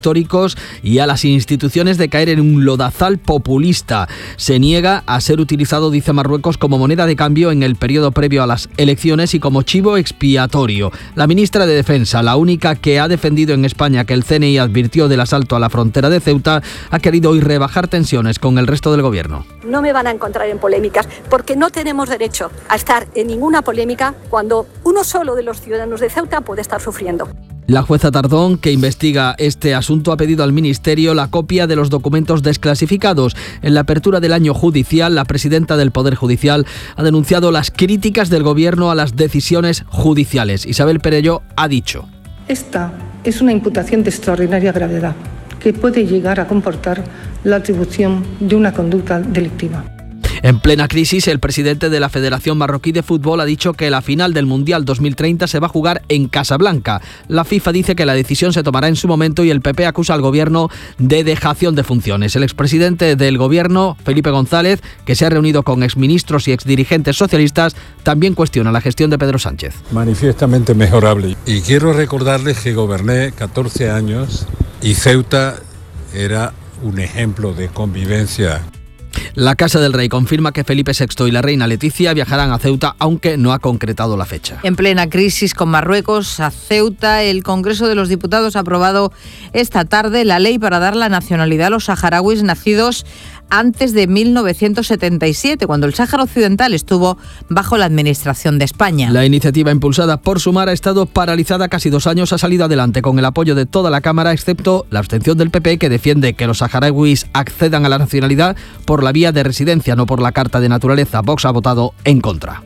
históricos y a las instituciones de caer en un lodazal populista. Se niega a ser utilizado, dice Marruecos, como moneda de cambio en el periodo previo a las elecciones y como chivo expiatorio. La ministra de Defensa, la única que ha defendido en España que el CNI advirtió del asalto a la frontera de Ceuta, ha querido hoy rebajar tensiones con el resto del gobierno. No me van a encontrar en polémicas, porque no tenemos derecho a estar en ninguna polémica cuando uno solo de los ciudadanos de Ceuta puede estar sufriendo. La jueza Tardón, que investiga este asunto, ha pedido al Ministerio la copia de los documentos desclasificados. En la apertura del año judicial, la presidenta del Poder Judicial ha denunciado las críticas del Gobierno a las decisiones judiciales. Isabel Perelló ha dicho: esta es una imputación de extraordinaria gravedad que puede llegar a comportar la atribución de una conducta delictiva. En plena crisis, el presidente de la Federación Marroquí de Fútbol ha dicho que la final del Mundial 2030 se va a jugar en Casablanca. La FIFA dice que la decisión se tomará en su momento y el PP acusa al gobierno de dejación de funciones. El expresidente del gobierno, Felipe González, que se ha reunido con exministros y exdirigentes socialistas, también cuestiona la gestión de Pedro Sánchez. Manifiestamente mejorable. Y quiero recordarles que goberné 14 años y Ceuta era un ejemplo de convivencia. La Casa del Rey confirma que Felipe VI y la reina Leticia viajarán a Ceuta, aunque no ha concretado la fecha. En plena crisis con Marruecos, a Ceuta, el Congreso de los Diputados ha aprobado esta tarde la ley para dar la nacionalidad a los saharauis nacidos antes de 1977, cuando el Sáhara Occidental estuvo bajo la administración de España. La iniciativa impulsada por Sumar ha estado paralizada casi 2 años, ha salido adelante con el apoyo de toda la Cámara, excepto la abstención del PP, que defiende que los saharauis accedan a la nacionalidad por la vía de residencia, no por la carta de naturaleza. Vox ha votado en contra.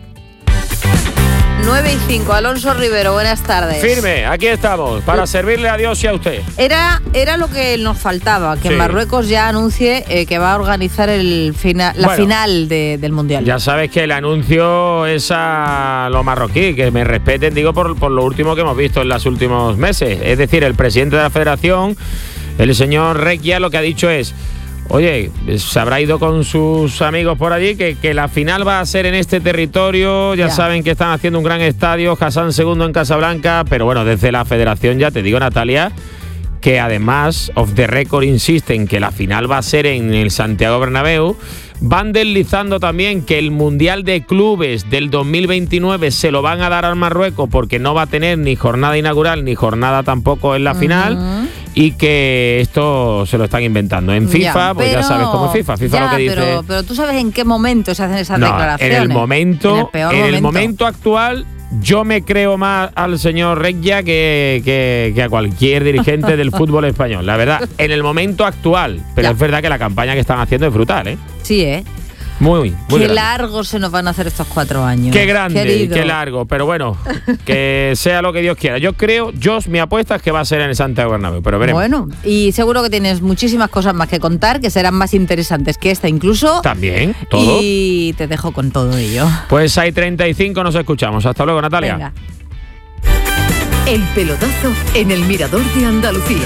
9:05, Alonso Rivero, buenas tardes. Firme, aquí estamos, para servirle a Dios y a usted. Era lo que nos faltaba, que Marruecos ya anuncie que va a organizar la final del Mundial. Ya sabes que el anuncio es a los marroquíes, que me respeten, digo, por lo último que hemos visto en los últimos meses. Es decir, el presidente de la federación, el señor Requia, lo que ha dicho es: oye, se habrá ido con sus amigos por allí, que la final va a ser en este territorio. Ya saben que están haciendo un gran estadio, Hassan II en Casablanca, pero bueno, desde la federación ya te digo, Natalia, que además, off the record, insisten que la final va a ser en el Santiago Bernabéu. Van deslizando también que el Mundial de Clubes del 2029 se lo van a dar al Marruecos porque no va a tener ni jornada inaugural ni jornada tampoco en la final. Y que esto se lo están inventando. En FIFA, pues ya sabes cómo es FIFA. FIFA lo que dice. Pero tú sabes en qué momento se hacen esas declaraciones. En el momento actual, yo me creo más al señor Requia que a cualquier dirigente del fútbol español. La verdad, en el momento actual. Pero es verdad que la campaña que están haciendo es brutal, ¿eh? Sí, Muy qué grande. Largo se nos van a hacer estos 4 años. Qué grande, querido. qué largo. Pero bueno, que sea lo que Dios quiera. Mi apuesta es que va a ser en el Santiago Bernabéu, pero veremos. Bueno, y seguro que tienes muchísimas cosas más que contar, que serán más interesantes que esta incluso. También, todo. Y te dejo con todo ello. Pues hay 35, nos escuchamos. Hasta luego, Natalia. Venga. El pelotazo en el Mirador de Andalucía.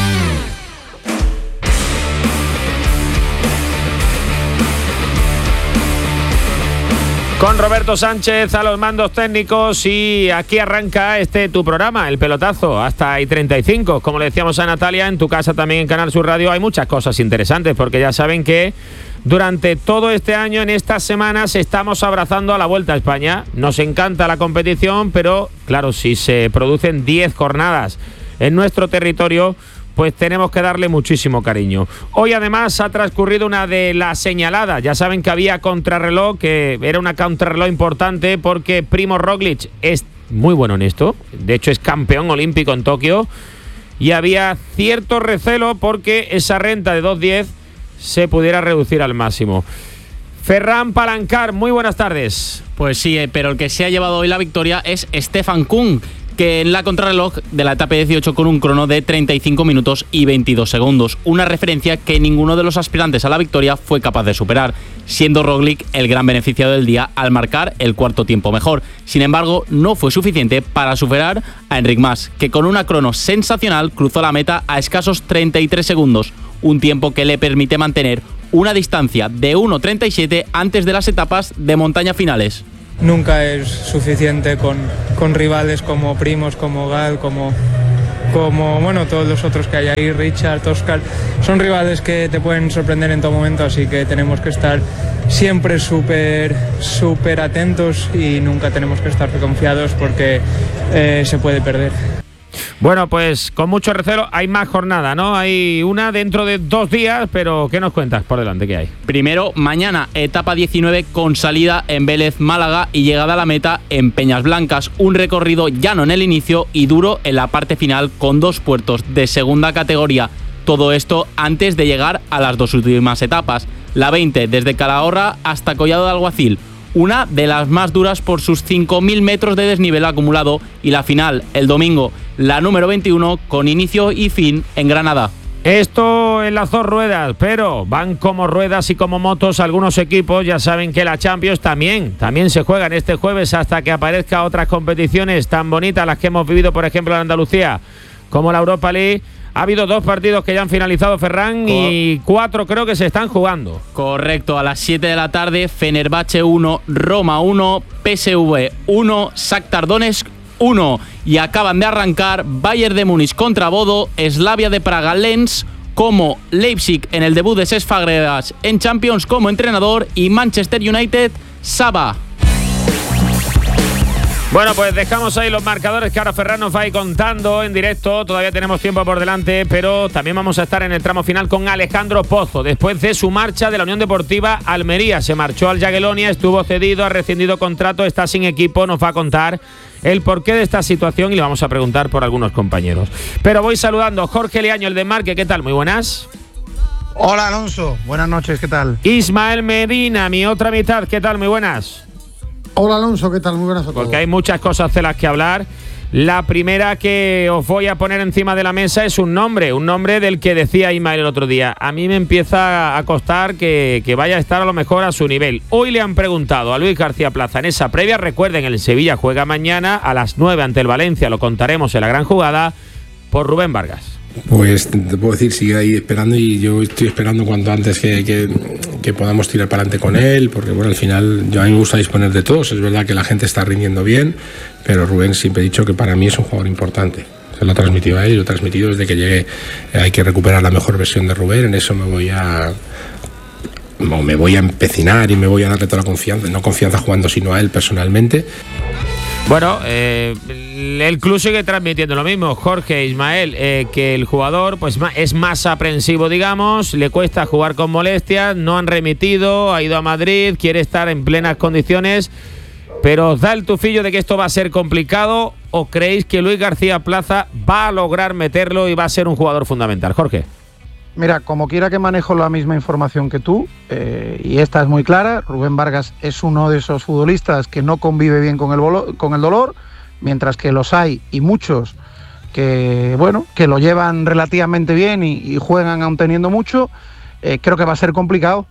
Con Roberto Sánchez a los mandos técnicos, y aquí arranca tu programa, El Pelotazo, hasta hay 35. Como le decíamos a Natalia, en tu casa también en Canal Sur Radio hay muchas cosas interesantes, porque ya saben que durante todo este año, en estas semanas, estamos abrazando a la Vuelta a España. Nos encanta la competición, pero claro, si se producen 10 jornadas en nuestro territorio, pues tenemos que darle muchísimo cariño. Hoy además ha transcurrido una de las señaladas. Ya saben que había contrarreloj, que era una contrarreloj importante porque Primož Roglič es muy bueno en esto. De hecho es campeón olímpico en Tokio. Y había cierto recelo porque esa renta de 2:10 se pudiera reducir al máximo. Ferran Palancar, muy buenas tardes. Pues sí, pero el que se ha llevado hoy la victoria es Stefan Kung, que en la contrarreloj de la etapa 18 con un crono de 35 minutos y 22 segundos. Una referencia que ninguno de los aspirantes a la victoria fue capaz de superar, siendo Roglič el gran beneficiado del día al marcar el cuarto tiempo mejor. Sin embargo, no fue suficiente para superar a Enric Mas, que con una crono sensacional cruzó la meta a escasos 33 segundos, un tiempo que le permite mantener una distancia de 1.37 antes de las etapas de montaña finales. Nunca es suficiente con rivales como Primož, como Gal, como como todos los otros que hay ahí, Richard, Oscar, son rivales que te pueden sorprender en todo momento, así que tenemos que estar siempre súper atentos y nunca tenemos que estar confiados porque se puede perder. Bueno, pues con mucho recelo hay más jornada, ¿no? Hay una dentro de 2 días, pero ¿qué nos cuentas por delante? ¿Qué hay? Primero, mañana, etapa 19 con salida en Vélez, Málaga y llegada a la meta en Peñas Blancas. Un recorrido llano en el inicio y duro en la parte final con 2 puertos de segunda categoría. Todo esto antes de llegar a las 2 últimas etapas. La 20 desde Calahorra hasta Collado de Alguacil. Una de las más duras por sus 5.000 metros de desnivel acumulado, y la final, el domingo, la número 21, con inicio y fin en Granada. Esto en las 2 ruedas, pero van como ruedas y como motos algunos equipos. Ya saben que la Champions también se juegan este jueves hasta que aparezcan otras competiciones tan bonitas, las que hemos vivido, por ejemplo, en Andalucía, como la Europa League. Ha habido 2 partidos que ya han finalizado, Ferran, y 4 creo que se están jugando. Correcto, a las 7 de la tarde, Fenerbahce 1, Roma 1, PSV 1, Shakhtar Donetsk 1. Y acaban de arrancar Bayern de Múnich contra Bodo, Slavia de Praga Lens, como Leipzig en el debut de Cesc Fabregas en Champions como entrenador, y Manchester United Saba. Bueno, pues dejamos ahí los marcadores que ahora Ferran nos va a ir contando en directo. Todavía tenemos tiempo por delante, pero también vamos a estar en el tramo final con Alejandro Pozo. Después de su marcha de la Unión Deportiva Almería, se marchó al Jagiellonia, estuvo cedido, ha rescindido contrato, está sin equipo. Nos va a contar el porqué de esta situación y le vamos a preguntar por algunos compañeros. Pero voy saludando a Jorge Leaño, el de Marque. ¿Qué tal? Muy buenas. Hola, Alonso. Buenas noches, ¿qué tal? Ismael Medina, mi otra mitad. ¿Qué tal? Muy buenas. Hola, Alonso, ¿qué tal? Muy buenas a todos. Porque hay muchas cosas de las que hablar. La primera que os voy a poner encima de la mesa es un nombre del que decía Ismael el otro día. A mí me empieza a costar que vaya a estar a lo mejor a su nivel. Hoy le han preguntado a Luis García Plaza en esa previa. Recuerden, el Sevilla juega mañana a las 9 ante el Valencia, lo contaremos en la gran jugada, por Rubén Vargas. Pues te puedo decir, sigue ahí esperando, y yo estoy esperando cuanto antes que podamos tirar para adelante con él, porque bueno, al final a mí me gusta disponer de todos. Es verdad que la gente está rindiendo bien, pero Rubén siempre he dicho que para mí es un jugador importante. Se lo he transmitido a él y lo he transmitido desde que llegué. Hay que recuperar la mejor versión de Rubén, en eso me voy a empecinar y me voy a darle toda la confianza, no confianza jugando, sino a él personalmente. Bueno, el club sigue transmitiendo lo mismo, Jorge, Ismael, que el jugador pues es más aprensivo, digamos, le cuesta jugar con molestias, no han remitido, ha ido a Madrid, quiere estar en plenas condiciones, pero ¿os da el tufillo de que esto va a ser complicado o creéis que Luis García Plaza va a lograr meterlo y va a ser un jugador fundamental? Jorge. Mira, como quiera que manejo la misma información que tú, y esta es muy clara, Rubén Vargas es uno de esos futbolistas que no convive bien con el dolor, mientras que los hay, y muchos, que lo llevan relativamente bien y juegan aún teniendo mucho. Creo que va a ser complicado.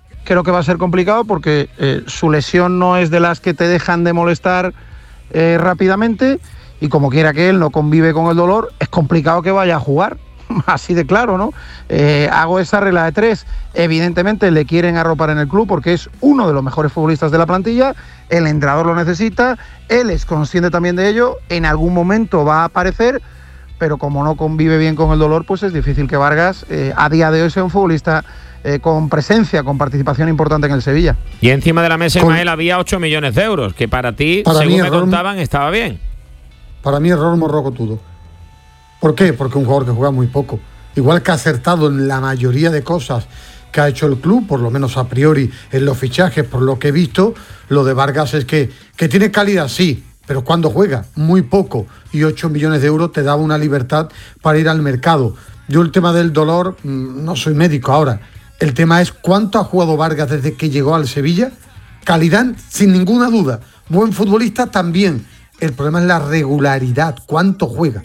Porque su lesión no es de las que te dejan de molestar rápidamente, y como quiera que él no convive con el dolor, es complicado que vaya a jugar. Así de claro, ¿no? Hago esa regla de 3. Evidentemente le quieren arropar en el club porque es uno de los mejores futbolistas de la plantilla, el entrenador lo necesita, él es consciente también de ello, en algún momento va a aparecer, pero como no convive bien con el dolor, pues es difícil que Vargas a día de hoy sea un futbolista con presencia, con participación importante en el Sevilla. Y encima de la mesa, Ismael, había 8 millones de euros, que para ti, según me contaban, estaba bien. Para mí, error morrocotudo. ¿Por qué? Porque un jugador que juega muy poco. Igual que ha acertado en la mayoría de cosas que ha hecho el club, por lo menos a priori en los fichajes, por lo que he visto, lo de Vargas es que tiene calidad, sí, pero cuando juega muy poco y 8 millones de euros te da una libertad para ir al mercado. Yo el tema del dolor, no soy médico ahora, el tema es cuánto ha jugado Vargas desde que llegó al Sevilla. Calidad, sin ninguna duda. Buen futbolista también. El problema es la regularidad, cuánto juega.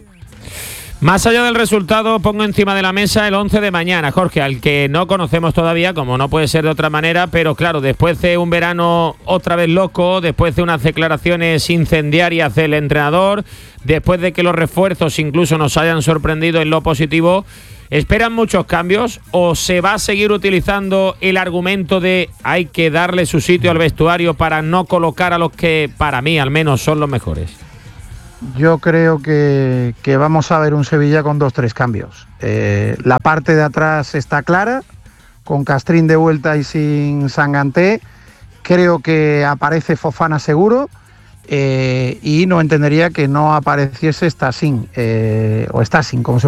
Más allá del resultado, pongo encima de la mesa el 11 de mañana, Jorge, al que no conocemos todavía, como no puede ser de otra manera, pero claro, después de un verano otra vez loco, después de unas declaraciones incendiarias del entrenador, después de que los refuerzos incluso nos hayan sorprendido en lo positivo, ¿esperan muchos cambios o se va a seguir utilizando el argumento de hay que darle su sitio al vestuario para no colocar a los que, para mí al menos, son los mejores? Yo creo que vamos a ver un Sevilla con 2-3 cambios. La parte de atrás está clara, con Castrín de vuelta y sin Sanganté. Creo que aparece Fofana seguro, y no entendería que no apareciese Stassin, o Stassin, como se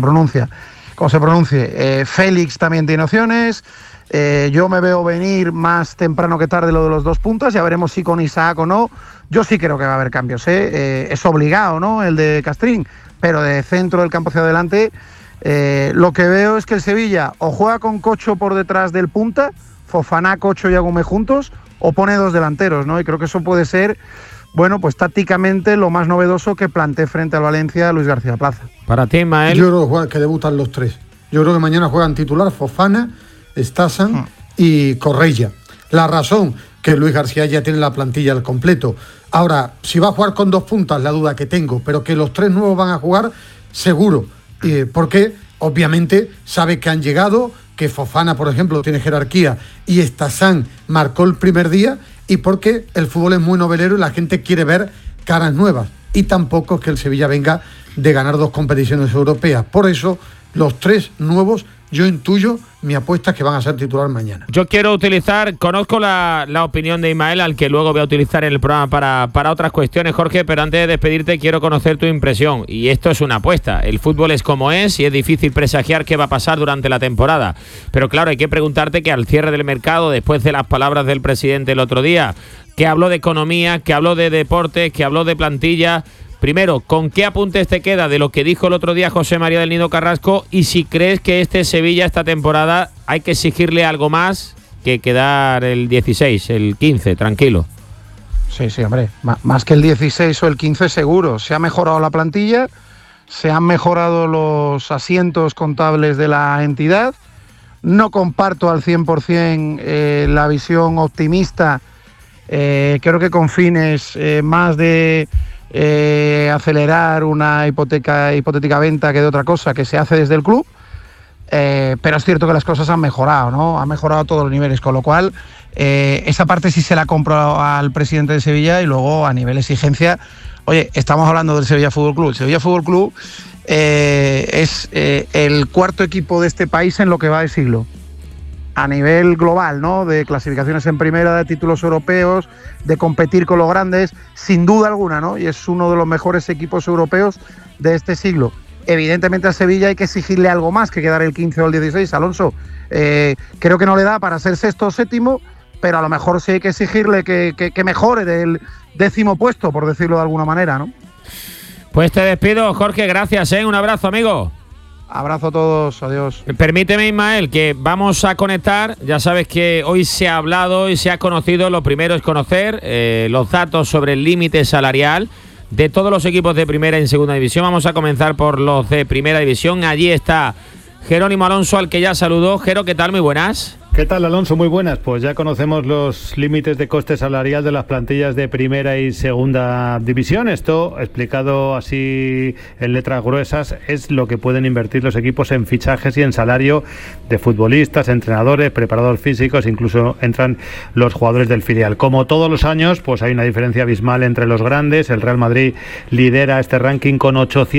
pronuncie. Félix también tiene opciones. Yo me veo venir más temprano que tarde lo de los 2 puntas, ya veremos si con Isaac o no. Yo sí creo que va a haber cambios, es obligado, ¿no?, el de Castrín, pero de centro del campo hacia adelante, lo que veo es que el Sevilla o juega con Cocho por detrás del punta, Fofana, Cocho y Agüme juntos, o pone 2 delanteros, ¿no? Y creo que eso puede ser, bueno, pues tácticamente lo más novedoso que plantee frente al Valencia Luis García Plaza. Para ti, Ismael. Yo creo que debutan los 3. Yo creo que mañana juegan titular Fofana, Stassin y Correia. La razón, que Luis García ya tiene la plantilla al completo. Ahora, si va a jugar con 2 puntas, la duda que tengo, pero que los 3 nuevos van a jugar, seguro. Porque, obviamente, sabe que han llegado, que Fofana, por ejemplo, tiene jerarquía y Stassin marcó el primer día, y porque el fútbol es muy novelero y la gente quiere ver caras nuevas. Y tampoco es que el Sevilla venga de ganar 2 competiciones europeas. Por eso, los 3 nuevos, yo intuyo, mi apuesta es que van a ser titular mañana. Yo quiero utilizar, conozco la opinión de Ismael, al que luego voy a utilizar en el programa para otras cuestiones, Jorge, pero antes de despedirte quiero conocer tu impresión, y esto es una apuesta. El fútbol es como es y es difícil presagiar qué va a pasar durante la temporada, pero claro, hay que preguntarte que al cierre del mercado, después de las palabras del presidente el otro día, que habló de economía, que habló de deportes, que habló de plantilla. Primero, ¿con qué apuntes te queda de lo que dijo el otro día José María del Nido Carrasco? Y si crees que este Sevilla, esta temporada, hay que exigirle algo más que quedar el 16, el 15, tranquilo. Sí, hombre, más que el 16 o el 15 seguro. Se ha mejorado la plantilla, se han mejorado los asientos contables de la entidad. No comparto al 100% la visión optimista, creo que con fines más de acelerar una hipotética venta que de otra cosa que se hace desde el club, pero es cierto que las cosas han mejorado, ¿no? Han mejorado a todos los niveles, con lo cual esa parte sí se la compro al presidente de Sevilla. Y luego a nivel exigencia, oye, estamos hablando del Sevilla Fútbol Club. El Sevilla Fútbol Club es el 4º equipo de este país en lo que va de siglo, a nivel global, ¿no?, de clasificaciones en primera, de títulos europeos, de competir con los grandes, sin duda alguna, ¿no? Y es uno de los mejores equipos europeos de este siglo. Evidentemente a Sevilla hay que exigirle algo más que quedar el 15 o el 16, Alonso. Creo que no le da para ser 6º o 7º, pero a lo mejor sí hay que exigirle que mejore del 10º puesto, por decirlo de alguna manera, ¿no? Pues te despido, Jorge, gracias, un abrazo, amigo. Abrazo a todos, adiós. Permíteme, Ismael, que vamos a conectar. Ya sabes que hoy se ha hablado y se ha conocido. Lo primero es conocer los datos sobre el límite salarial de todos los equipos de primera y segunda división. Vamos a comenzar por los de primera división. Allí está Jerónimo Alonso, al que ya saludó. Jero, ¿qué tal? Muy buenas. ¿Qué tal, Alonso? Muy buenas. Pues ya conocemos los límites de coste salarial de las plantillas de primera y segunda división. Esto, explicado así en letras gruesas, es lo que pueden invertir los equipos en fichajes y en salario de futbolistas, entrenadores, preparadores físicos, incluso entran los jugadores del filial. Como todos los años, pues hay una diferencia abismal entre los grandes. El Real Madrid lidera este ranking con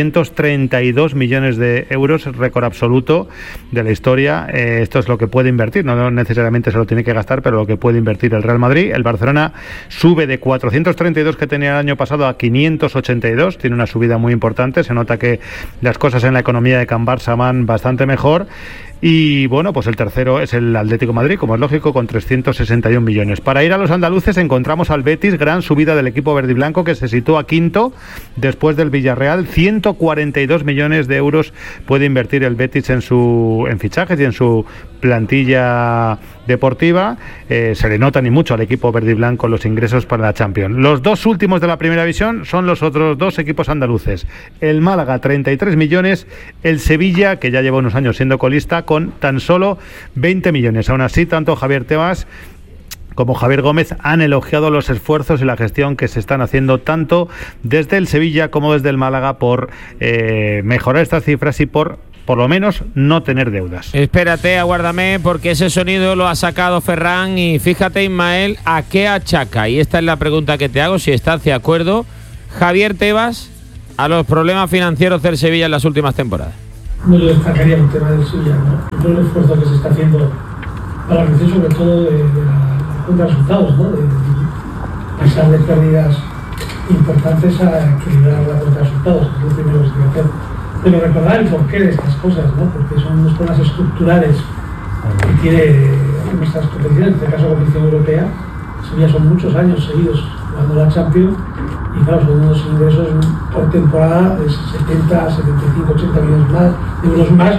832 millones de euros, récord absoluto de la historia. Esto es lo que puede invertir, no necesariamente se lo tiene que gastar, pero lo que puede invertir el Real Madrid. El Barcelona sube de 432 que tenía el año pasado a 582, tiene una subida muy importante. Se nota que las cosas en la economía de Can Barça van bastante mejor. Y bueno, pues el tercero es el Atlético de Madrid, como es lógico, con 361 millones. Para ir a los andaluces encontramos al Betis, gran subida del equipo verde y blanco, que se sitúa quinto después del Villarreal. 142 millones de euros puede invertir el Betis en fichajes y en su plantilla deportiva. Se le nota ni mucho al equipo verde y blanco los ingresos para la Champions. Los dos últimos de la primera división son los otros dos equipos andaluces. El Málaga, 33 millones. El Sevilla, que ya lleva unos años siendo colista, con tan solo 20 millones. Aún así, tanto Javier Tebas como Javier Gómez han elogiado los esfuerzos y la gestión que se están haciendo tanto desde el Sevilla como desde el Málaga por mejorar estas cifras y por lo menos no tener deudas. Espérate, aguárdame, porque ese sonido lo ha sacado Ferran y fíjate, Ismael, ¿a qué achaca? Y esta es la pregunta que te hago, si estás de acuerdo, Javier Tebas, a los problemas financieros del Sevilla en las últimas temporadas. No le destacaría el tema del Sevilla, ¿no? Todo el esfuerzo que se está haciendo para crecer, sobre todo de la cuenta de resultados, ¿no? De pasar de pérdidas importantes a equilibrar la cuenta de resultados, que es lo primero que se debe hacer. Pero recordar el porqué de estas cosas, ¿no? Porque son unos problemas estructurales que tiene nuestras competiciones, en este caso la competición europea. Sevilla son muchos años seguidos jugando la Champions y claro, son unos ingresos por temporada de 70, 75, 80 millones de euros más.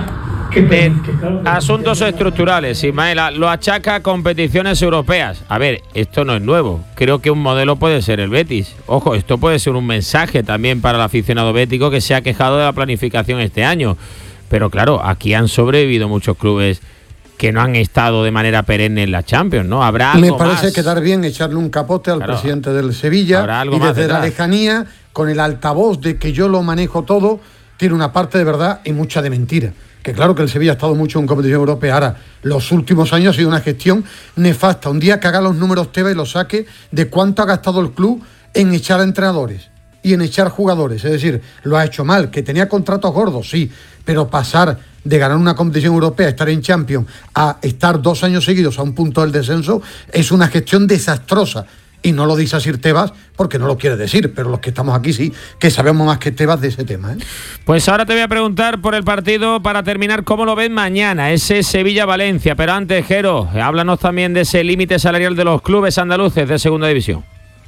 Asuntos estructurales, Ismael, lo achaca a competiciones europeas. A ver, esto no es nuevo. Creo que un modelo puede ser el Betis. Ojo, esto puede ser un mensaje también para el aficionado bético que se ha quejado de la planificación este año. Pero claro, aquí han sobrevivido muchos clubes que no han estado de manera perenne en la Champions, ¿no? Habrá algo Me parece más. quedar bien echarle un capote al presidente del Sevilla y desde la lejanía, con el altavoz de que yo lo manejo todo, tiene una parte de verdad y mucha de mentira. Que claro que el Sevilla ha estado mucho en competición europea. Ahora, los últimos años ha sido una gestión nefasta. Un día que haga los números Tebas y los saque de cuánto ha gastado el club en echar a entrenadores y en echar jugadores. Es decir, lo ha hecho mal. Que tenía contratos gordos, sí, pero pasar de ganar una competición europea, estar en Champions, a estar 2 años seguidos a un punto del descenso, es una gestión desastrosa. Y no lo dice así Tebas porque no lo quiere decir, pero los que estamos aquí sí, que sabemos más que Tebas de ese tema, ¿eh? Pues ahora te voy a preguntar por el partido para terminar, ¿cómo lo ves mañana? Ese Sevilla-Valencia, pero antes, Jero, háblanos también de ese límite salarial de los clubes andaluces de segunda división.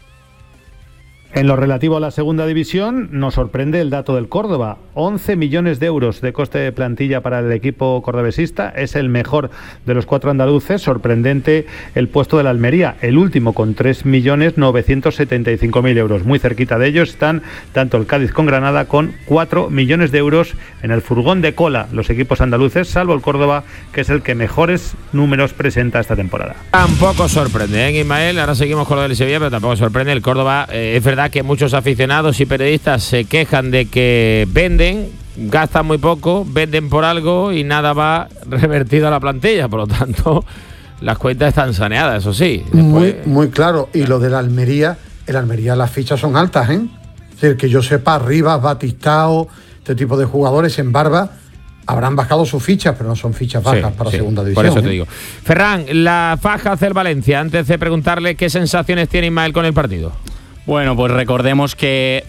En lo relativo a la segunda división, nos sorprende el dato del Córdoba. 11 millones de euros de coste de plantilla para el equipo cordobesista. Es el mejor de los 4 andaluces. Sorprendente el puesto de la Almería, el último con 3.975.000 euros. Muy cerquita de ellos están tanto el Cádiz con Granada con 4 millones de euros en el furgón de cola. Los equipos andaluces, salvo el Córdoba, que es el que mejores números presenta esta temporada. Tampoco sorprende, ¿eh, Ismael? Ahora seguimos con lo del Sevilla, pero tampoco sorprende. El Córdoba, es verdad que muchos aficionados y periodistas se quejan de que venden, gastan muy poco, venden por algo y nada va revertido a la plantilla. Por lo tanto, las cuentas están saneadas, eso sí. Después... Muy claro. Y lo de la Almería, el Almería las fichas son altas, ¿eh? Es decir, que yo sepa, Rivas, Batistao, este tipo de jugadores en Barba habrán bajado sus fichas, pero no son fichas bajas para segunda división. Por eso te digo. Ferran, la faja hacia el Valencia. Antes de preguntarle qué sensaciones tiene Ismael con el partido. Bueno, pues recordemos que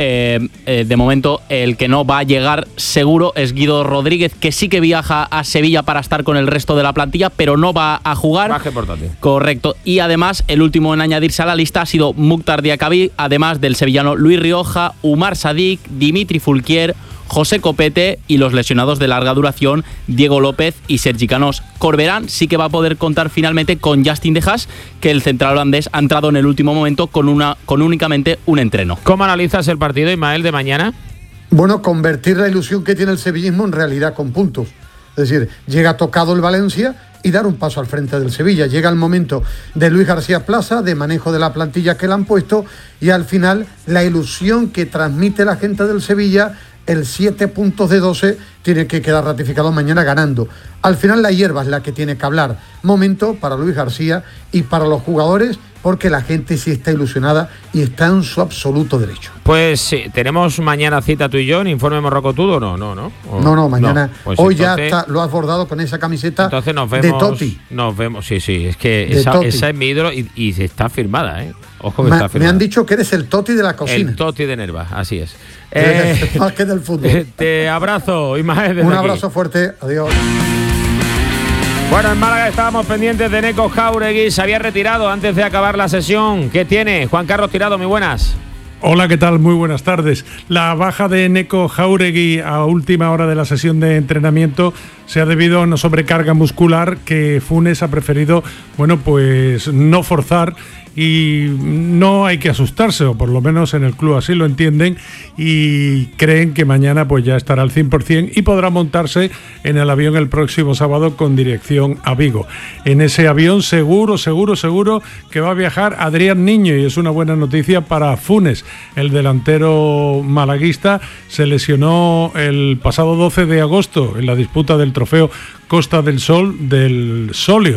de momento el que no va a llegar seguro es Guido Rodríguez, que sí que viaja a Sevilla para estar con el resto de la plantilla, pero no va a jugar. Baje portátil. Correcto. Y además, el último en añadirse a la lista ha sido Mukhtar Diakhaby, además del sevillano Luis Rioja, Umar Sadik, Dimitri Fulquier, José Copete y los lesionados de larga duración Diego López y Sergi Canós. Corberán sí que va a poder contar finalmente con Justin De Haas, que el central holandés ha entrado en el último momento con únicamente un entreno. ¿Cómo analizas el partido, Ismael, de mañana? Bueno, convertir la ilusión que tiene el sevillismo en realidad con puntos. Es decir, llega tocado el Valencia y dar un paso al frente del Sevilla. Llega el momento de Luis García Plaza, de manejo de la plantilla que le han puesto, y al final la ilusión que transmite la gente del Sevilla, el 7 puntos de 12, tiene que quedar ratificado mañana ganando. Al final la hierba es la que tiene que hablar. Momento para Luis García y para los jugadores, porque la gente sí está ilusionada y está en su absoluto derecho. Pues sí, tenemos mañana cita tú y yo en Informe Morrocotudo, ¿o no? No, mañana. No. Pues hoy entonces, ya lo has bordado con esa camiseta entonces nos vemos, de Totti. Nos vemos, sí, es que esa es mi ídolo y está firmada, ¿eh? Ojo que está firmada. Me han dicho que eres el Totti de la cocina. El Totti de Nerva, así es. Más que del fútbol. Te abrazo, Ismael. Un abrazo fuerte, adiós. Bueno, en Málaga estábamos pendientes de Neko Jáuregui, se había retirado antes de acabar la sesión. ¿Qué tiene? Juan Carlos Tirado, muy buenas. Hola, ¿qué tal? Muy buenas tardes. La baja de Neko Jáuregui a última hora de la sesión de entrenamiento se ha debido a una sobrecarga muscular que Funes ha preferido, pues no forzar, y no hay que asustarse, o por lo menos en el club así lo entienden, y creen que mañana ya estará al 100% y podrá montarse en el avión el próximo sábado con dirección a Vigo. En ese avión seguro que va a viajar Adrián Niño, y es una buena noticia para Funes. El delantero malaguista se lesionó el pasado 12 de agosto en la disputa del trofeo Costa del Sol del Solio.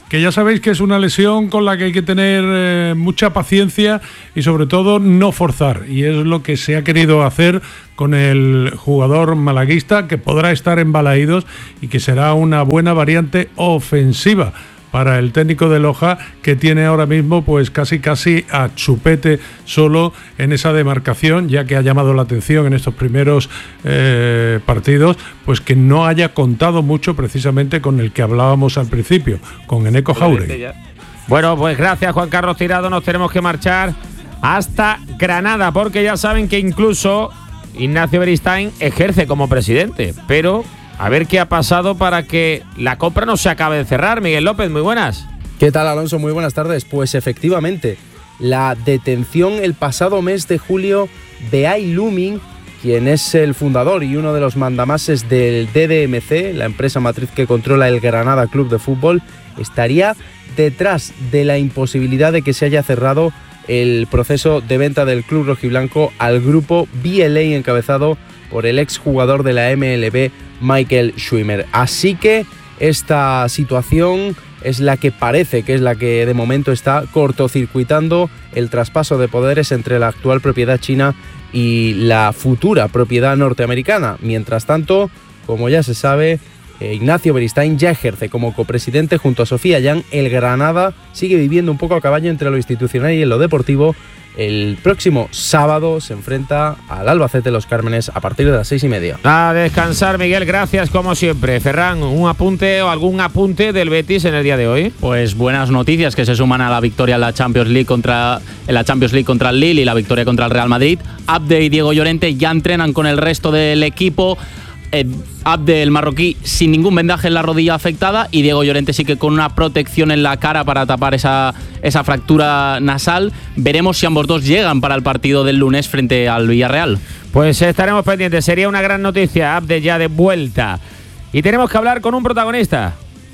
que ya sabéis que es una lesión con la que hay que tener mucha paciencia y sobre todo no forzar, y es lo que se ha querido hacer con el jugador malaguista, que podrá estar en Balaídos y que será una buena variante ofensiva para el técnico de Loja, que tiene ahora mismo pues casi a Chupete solo en esa demarcación, ya que ha llamado la atención en estos primeros partidos, pues que no haya contado mucho precisamente con el que hablábamos al principio, con Eneco Jauregui. Bueno, pues gracias, Juan Carlos Tirado. Nos tenemos que marchar hasta Granada, porque ya saben que incluso Ignacio Beristain ejerce como presidente, pero a ver qué ha pasado para que la compra no se acabe de cerrar. Miguel López, muy buenas. ¿Qué tal, Alonso? Muy buenas tardes. Pues efectivamente, la detención el pasado mes de julio de iLooming, quien es el fundador y uno de los mandamases del DDMC, la empresa matriz que controla el Granada Club de Fútbol, estaría detrás de la imposibilidad de que se haya cerrado el proceso de venta del club rojiblanco al grupo BLA, encabezado por el exjugador de la MLB, Michael Schwimmer. Así que esta situación es la que parece que es la que de momento está cortocircuitando el traspaso de poderes entre la actual propiedad china y la futura propiedad norteamericana. Mientras tanto, como ya se sabe, Ignacio Beristain ya ejerce como copresidente junto a Sofía Yan. El Granada sigue viviendo un poco a caballo entre lo institucional y en lo deportivo. El próximo sábado se enfrenta al Albacete Los Cármenes a partir de las 6:30. A descansar, Miguel, gracias como siempre. Ferran, ¿un apunte o algún apunte del Betis en el día de hoy? Pues buenas noticias que se suman a la victoria en la Champions League contra el Lille y la victoria contra el Real Madrid. Abde y Diego Llorente ya entrenan con el resto del equipo. Abde, el marroquí, sin ningún vendaje en la rodilla afectada, y Diego Llorente sí que con una protección en la cara para tapar esa fractura nasal. Veremos si ambos dos llegan para el partido del lunes frente al Villarreal. Pues estaremos pendientes, sería una gran noticia. Abde ya de vuelta. Y tenemos que hablar con un protagonista,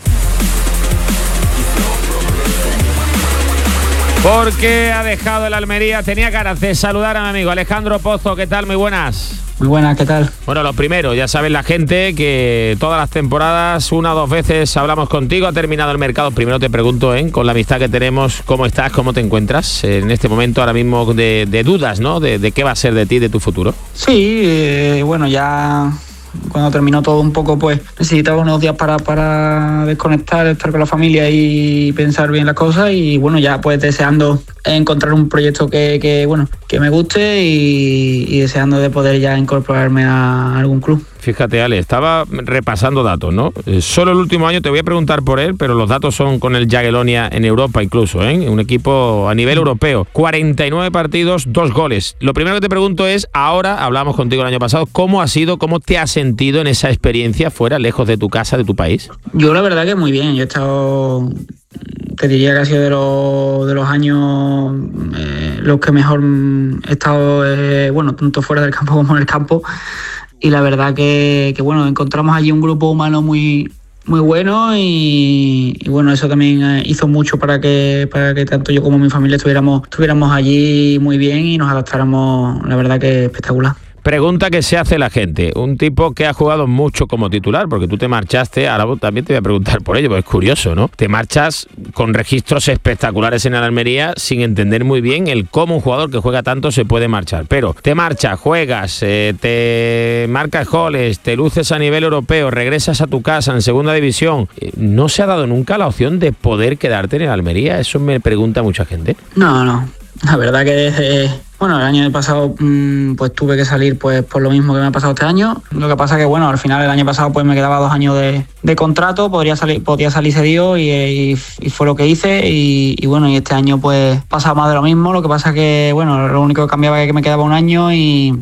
porque ha dejado el Almería. Tenía ganas de saludar a mi amigo Alejandro Pozo. ¿Qué tal? Muy buenas. Muy buenas, ¿qué tal? Bueno, lo primero, ya saben la gente que todas las temporadas, una o dos veces hablamos contigo. Ha terminado el mercado. Primero te pregunto, con la amistad que tenemos, ¿cómo estás? ¿Cómo te encuentras en este momento ahora mismo de dudas, ¿no? De qué va a ser de ti, de tu futuro. Sí, bueno, ya cuando terminó todo un poco, pues necesitaba unos días para desconectar, estar con la familia y pensar bien las cosas, y bueno, ya pues deseando encontrar un proyecto que me guste y deseando de poder ya incorporarme a algún club. Fíjate, Ale, estaba repasando datos, ¿no? Solo el último año, te voy a preguntar por él, pero los datos son con el Jagiellonia en Europa incluso, un equipo a nivel europeo. 49 partidos, 2 goles. Lo primero que te pregunto es, ahora, hablamos contigo el año pasado, ¿cómo ha sido, cómo te has sentido en esa experiencia fuera, lejos de tu casa, de tu país? Yo la verdad que muy bien. Yo he estado, te diría que ha sido de los años los que mejor he estado, tanto fuera del campo como en el campo. Y la verdad que encontramos allí un grupo humano muy bueno y bueno, eso también hizo mucho para que tanto yo como mi familia estuviéramos allí muy bien y nos adaptáramos, la verdad que espectacular. Pregunta que se hace la gente, un tipo que ha jugado mucho como titular, porque tú te marchaste, ahora también te voy a preguntar por ello, porque es curioso, ¿no? Te marchas con registros espectaculares en el Almería sin entender muy bien el cómo un jugador que juega tanto se puede marchar, pero te marchas, juegas, te marcas goles, te luces a nivel europeo, regresas a tu casa en segunda división. ¿No se ha dado nunca la opción de poder quedarte en el Almería? Eso me pregunta mucha gente. No, la verdad que el año pasado pues tuve que salir pues por lo mismo que me ha pasado este año. Lo que pasa que al final el año pasado pues me quedaba 2 años de contrato, podía salir cedido y fue lo que hice y este año pues pasa más de lo mismo. Lo que pasa que lo único que cambiaba es que me quedaba 1 año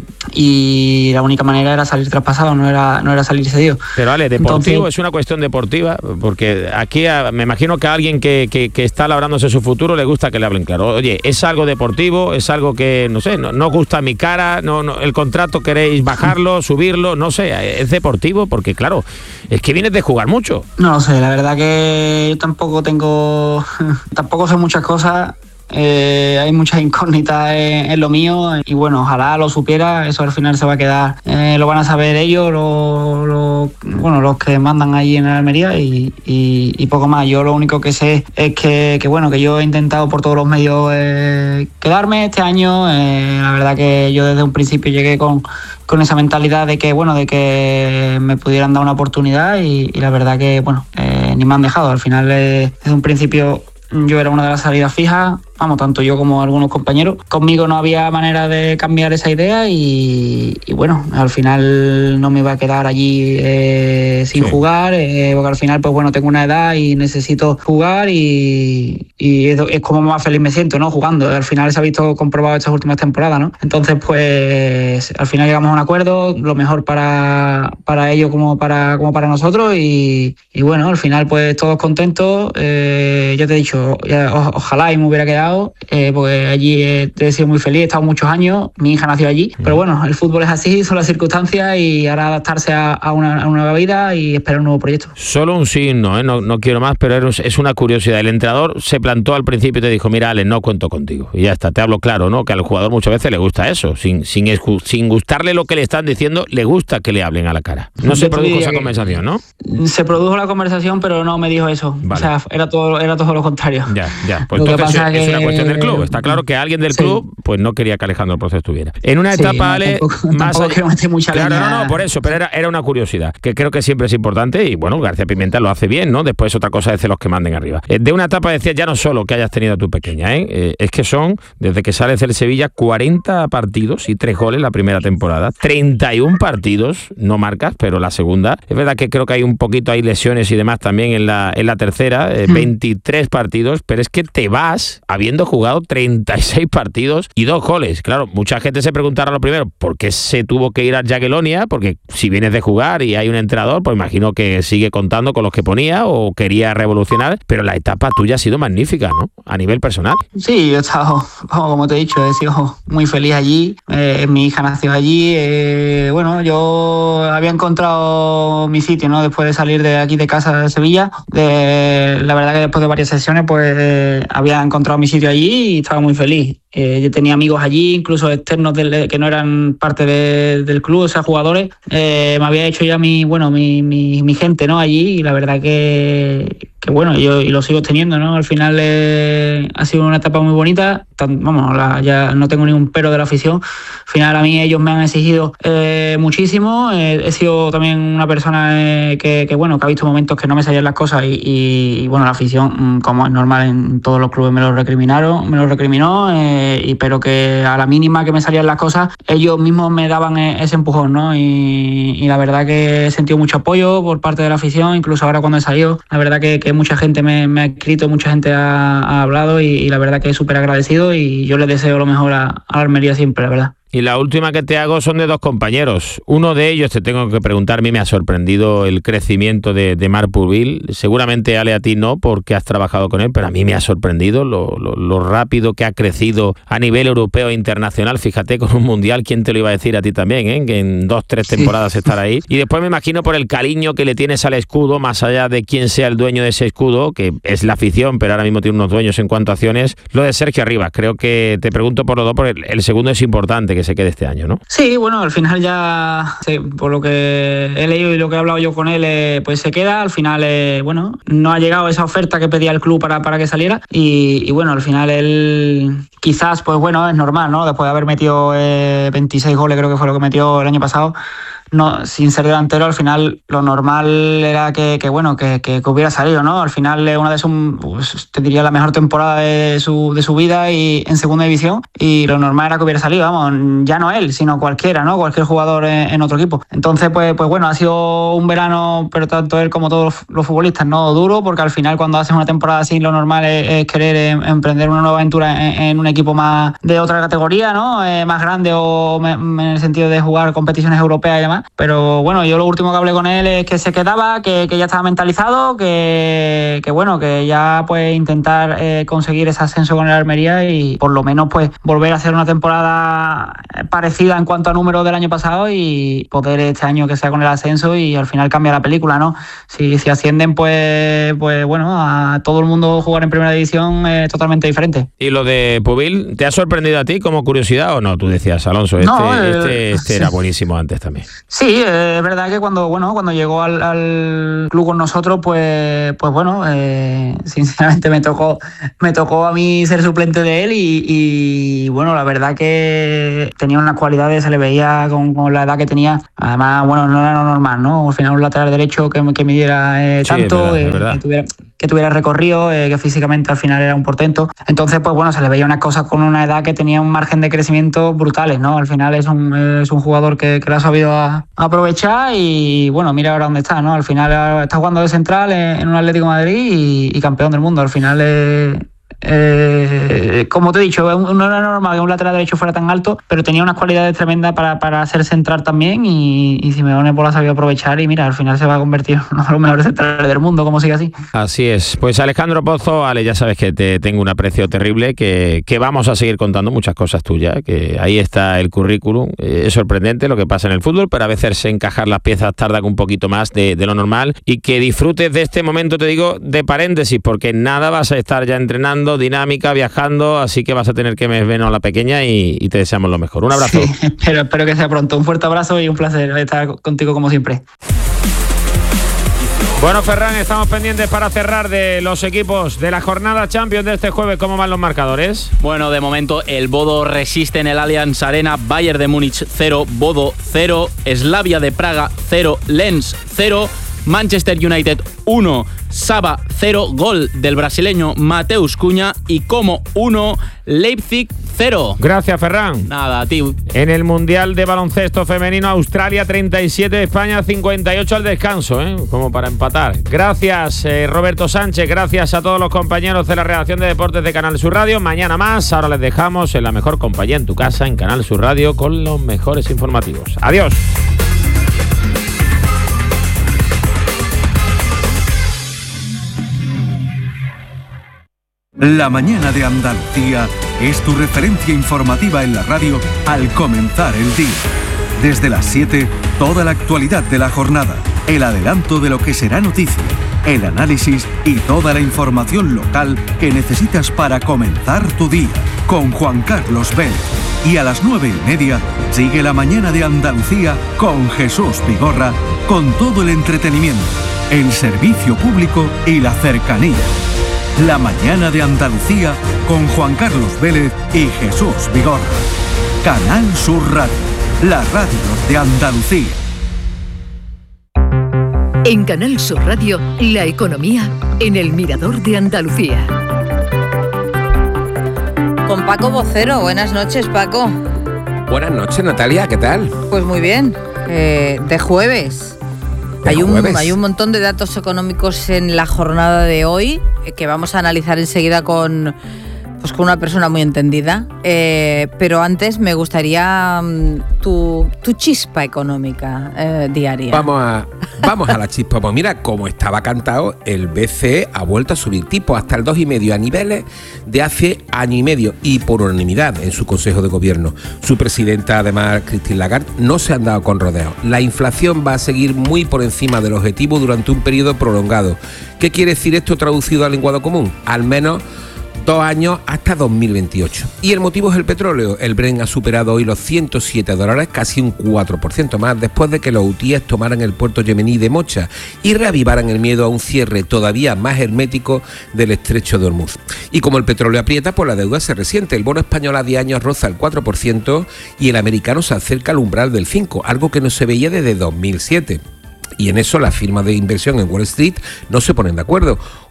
y la única manera era salir traspasado, no era salir cedido. Pero Ale, deportivo. Entonces, es una cuestión deportiva, porque aquí me imagino que a alguien que está labrándose su futuro le gusta que le hablen claro. Oye, ¿es algo deportivo? ¿Es algo que no sé, no os gusta mi cara? No, el contrato queréis bajarlo, subirlo, no sé, es deportivo, porque claro, es que vienes de jugar mucho. No lo sé, la verdad que yo tampoco sé muchas cosas. hay muchas incógnitas en lo mío y bueno, ojalá lo supiera, eso al final se va a quedar, lo van a saber ellos, los que mandan allí en Almería y poco más. Yo lo único que sé es que yo he intentado por todos los medios quedarme este año. La verdad que yo desde un principio llegué con esa mentalidad de que me pudieran dar una oportunidad y la verdad que ni me han dejado. Al final desde un principio yo era una de las salidas fijas, tanto yo como algunos compañeros. Conmigo no había manera de cambiar esa idea y bueno, al final no me iba a quedar allí sin jugar, porque al final tengo una edad y necesito jugar y es como más feliz me siento, ¿no? Jugando. Al final se ha visto comprobado estas últimas temporadas, ¿no? Entonces al final llegamos a un acuerdo, lo mejor para ellos como para nosotros y bueno, al final todos contentos. Ya te he dicho, ojalá y me hubiera quedado, porque allí he sido muy feliz, he estado muchos años, mi hija nació allí, pero bueno, el fútbol es así, son las circunstancias y ahora adaptarse a una nueva vida y esperar un nuevo proyecto. Solo un sí, no quiero más, pero es una curiosidad. El entrenador se plantó al principio y te dijo, mira, Alex, no cuento contigo. Y ya está, te hablo claro, ¿no? Que al jugador muchas veces le gusta eso, sin gustarle lo que le están diciendo, le gusta que le hablen a la cara. No se produjo esa conversación, ¿no? Se produjo la conversación, pero no me dijo eso. Vale. O sea, era todo lo contrario. Ya. Pues entonces es una cuestión del club. Está claro que alguien del club no quería que Alejandro Proce estuviera. En una etapa, Ale, más allá... Claro, por eso, pero era una curiosidad, que creo que siempre es importante y bueno, García Pimenta lo hace bien, ¿no? Después otra cosa es de los que manden arriba. De una etapa decías ya no solo que hayas tenido a tu pequeña, es que son, desde que sales del Sevilla, 40 partidos y 3 goles la primera temporada, 31 partidos, no marcas, pero la segunda. Es verdad que creo que hay un poquito, hay lesiones y demás también en la tercera, 23 partidos, pero es que te vas habiendo jugado 36 partidos y 2 goles. Claro, mucha gente se preguntará lo primero, ¿por qué se tuvo que ir a Jagiellonia? Porque si vienes de jugar y hay un entrenador, pues imagino que sigue contando con los que ponía o quería revolucionar, pero la etapa tuya ha sido magnífica, ¿no? A nivel personal. Sí, yo he estado, como te he dicho, he sido muy feliz allí. Mi hija nació allí. Yo había encontrado mi sitio, ¿no? Después de salir de aquí de casa de Sevilla. La verdad que después de varias sesiones, había encontrado mi sitio allí y estaba muy feliz. Yo tenía amigos allí, incluso externos que no eran parte del club, o sea, jugadores. Me había hecho ya mi gente, ¿no? Allí, y la verdad que yo y lo sigo teniendo, ¿no? Al final ha sido una etapa muy bonita. Ya no tengo ningún pero de la afición. Al final a mí ellos me han exigido muchísimo. He sido también una persona que ha visto momentos que no me salían las cosas y la afición, como es normal en todos los clubes, me lo recriminó. Pero que a la mínima que me salían las cosas, ellos mismos me daban ese empujón, ¿no? Y la verdad que he sentido mucho apoyo por parte de la afición, incluso ahora cuando he salido, la verdad que mucha gente me ha escrito, mucha gente ha hablado y la verdad que es súper agradecido y yo les deseo lo mejor a Almería siempre, la verdad. Y la última que te hago son de 2 compañeros. Uno de ellos, te tengo que preguntar, a mí me ha sorprendido el crecimiento de Marc Pourville. Seguramente, Ale, a ti no, porque has trabajado con él, pero a mí me ha sorprendido lo rápido que ha crecido a nivel europeo e internacional. Fíjate, con un mundial, ¿quién te lo iba a decir a ti también? Que en 2-3 temporadas estar ahí. Y después me imagino por el cariño que le tienes al escudo, más allá de quién sea el dueño de ese escudo, que es la afición, pero ahora mismo tiene unos dueños en cuanto a acciones, lo de Sergio Arribas. Creo que te pregunto por los dos, porque el segundo es importante que se quede este año, ¿no? Sí, al final ya, por lo que he leído y lo que he hablado yo con él, pues se queda. Al final, no ha llegado esa oferta que pedía el club para que saliera y al final él quizás, es normal, ¿no? Después de haber metido 26 goles, creo que fue lo que metió el año pasado, no, sin ser delantero, al final lo normal era que hubiera salido, ¿no? Al final es una de sus, te diría, la mejor temporada de su vida y en segunda división, y lo normal era que hubiera salido, ya no él, sino cualquiera, ¿no? Cualquier jugador en otro equipo. Entonces, ha sido un verano, pero tanto él como todos los futbolistas, ¿no? Duro, porque al final cuando haces una temporada así, lo normal es querer emprender una nueva aventura en un equipo más de otra categoría, ¿no? Más grande o en el sentido de jugar competiciones europeas y demás. temporada. Pero bueno, yo lo último que hablé con él es que se quedaba, que ya estaba mentalizado, que bueno, que ya pues intentar conseguir ese ascenso con el Almería y por lo menos pues volver a hacer una temporada parecida en cuanto a números del año pasado y poder este año que sea con el ascenso y al final cambia la película, ¿no? Si ascienden pues bueno, a todo el mundo jugar en primera división es totalmente diferente. ¿Y lo de Pubil te ha sorprendido a ti como curiosidad o no? Tú decías, Alonso, este era buenísimo antes también. Sí, es verdad que cuando llegó al club con nosotros, pues bueno, sinceramente me tocó a mí ser suplente de él y bueno, la verdad que tenía unas cualidades, se le veía con la edad que tenía. Además, bueno, no era lo normal, ¿no? Al final un lateral derecho que midiera tanto, es verdad. Que tuviera recorrido, que físicamente al final era un portento. Entonces, pues bueno, se le veía unas cosas con una edad que tenía un margen de crecimiento brutales, ¿no? Al final es un jugador que lo ha sabido aprovechar y bueno, mira ahora dónde está, ¿no? Al final está jugando de central en un Atlético de Madrid y campeón del mundo. Al final como te he dicho, no era normal que un lateral derecho fuera tan alto, pero tenía unas cualidades tremendas para ser central también y Simeone pues la sabía aprovechar y mira, al final se va a convertir en uno de los mejores centrales del mundo, como sigue así. Así es. Pues Alejandro Pozo, Ale, ya sabes que te tengo un aprecio terrible, que vamos a seguir contando muchas cosas tuyas, que ahí está el currículum. Es sorprendente lo que pasa en el fútbol, pero a veces encajar las piezas tarda un poquito más de lo normal y que disfrutes de este momento, te digo, de paréntesis, porque nada vas a estar ya entrenando, dinámica, viajando, así que vas a tener que ver a la pequeña y te deseamos lo mejor. Un abrazo. Sí, espero que sea pronto. Un fuerte abrazo y un placer estar contigo como siempre. Bueno, Ferran, estamos pendientes para cerrar de los equipos de la jornada Champions de este jueves. ¿Cómo van los marcadores? Bueno, de momento el Bodo resiste en el Allianz Arena, Bayern de Múnich 0, Bodo 0, Slavia de Praga 0, Lens 0, Manchester United 1, Saba 0, gol del brasileño Mateus Cunha y Como 1, Leipzig 0. Gracias, Ferran. Nada, a ti. En el Mundial de Baloncesto Femenino, Australia 37, España 58 al descanso, como para empatar. Gracias, Roberto Sánchez, gracias a todos los compañeros de la redacción de deportes de Canal Sur Radio. Mañana más, ahora les dejamos en la mejor compañía en tu casa, en Canal Sur Radio, con los mejores informativos. Adiós. La mañana de Andalucía es tu referencia informativa en la radio al comenzar el día. Desde las 7, toda la actualidad de la jornada, el adelanto de lo que será noticia, el análisis y toda la información local que necesitas para comenzar tu día. Con Juan Carlos Vélez. Y a las 9:30 sigue la mañana de Andalucía con Jesús Vigorra, con todo el entretenimiento, el servicio público y la cercanía. La mañana de Andalucía con Juan Carlos Vélez y Jesús Vigorra. Canal Sur Radio, la radio de Andalucía. En Canal Sur Radio, la economía en el Mirador de Andalucía. Con Paco Vocero. Buenas noches, Paco. Buenas noches, Natalia, ¿qué tal? Pues muy bien, de jueves. Hay un montón de datos económicos en la jornada de hoy que vamos a analizar enseguida con una persona muy entendida. Pero antes me gustaría tu chispa económica diaria. Vamos a la chispa. Pues mira, como estaba cantado, el BCE ha vuelto a subir tipos hasta el 2,5 a niveles de hace año y medio y por unanimidad en su Consejo de Gobierno. Su presidenta, además, Christine Lagarde, no se han dado con rodeos. La inflación va a seguir muy por encima del objetivo durante un periodo prolongado. ¿Qué quiere decir esto traducido al lenguaje común? Al menos 2 años hasta 2028. Y el motivo es el petróleo. El Brent ha superado hoy los $107, casi un 4% más, después de que los hutíes tomaran el puerto yemení de Mocha y reavivaran el miedo a un cierre todavía más hermético del estrecho de Hormuz. Y como el petróleo aprieta, pues la deuda se resiente. El bono español a 10 años roza el 4% y el americano se acerca al umbral del 5%, algo que no se veía desde 2007. Y en eso las firmas de inversión en Wall Street no se ponen de acuerdo.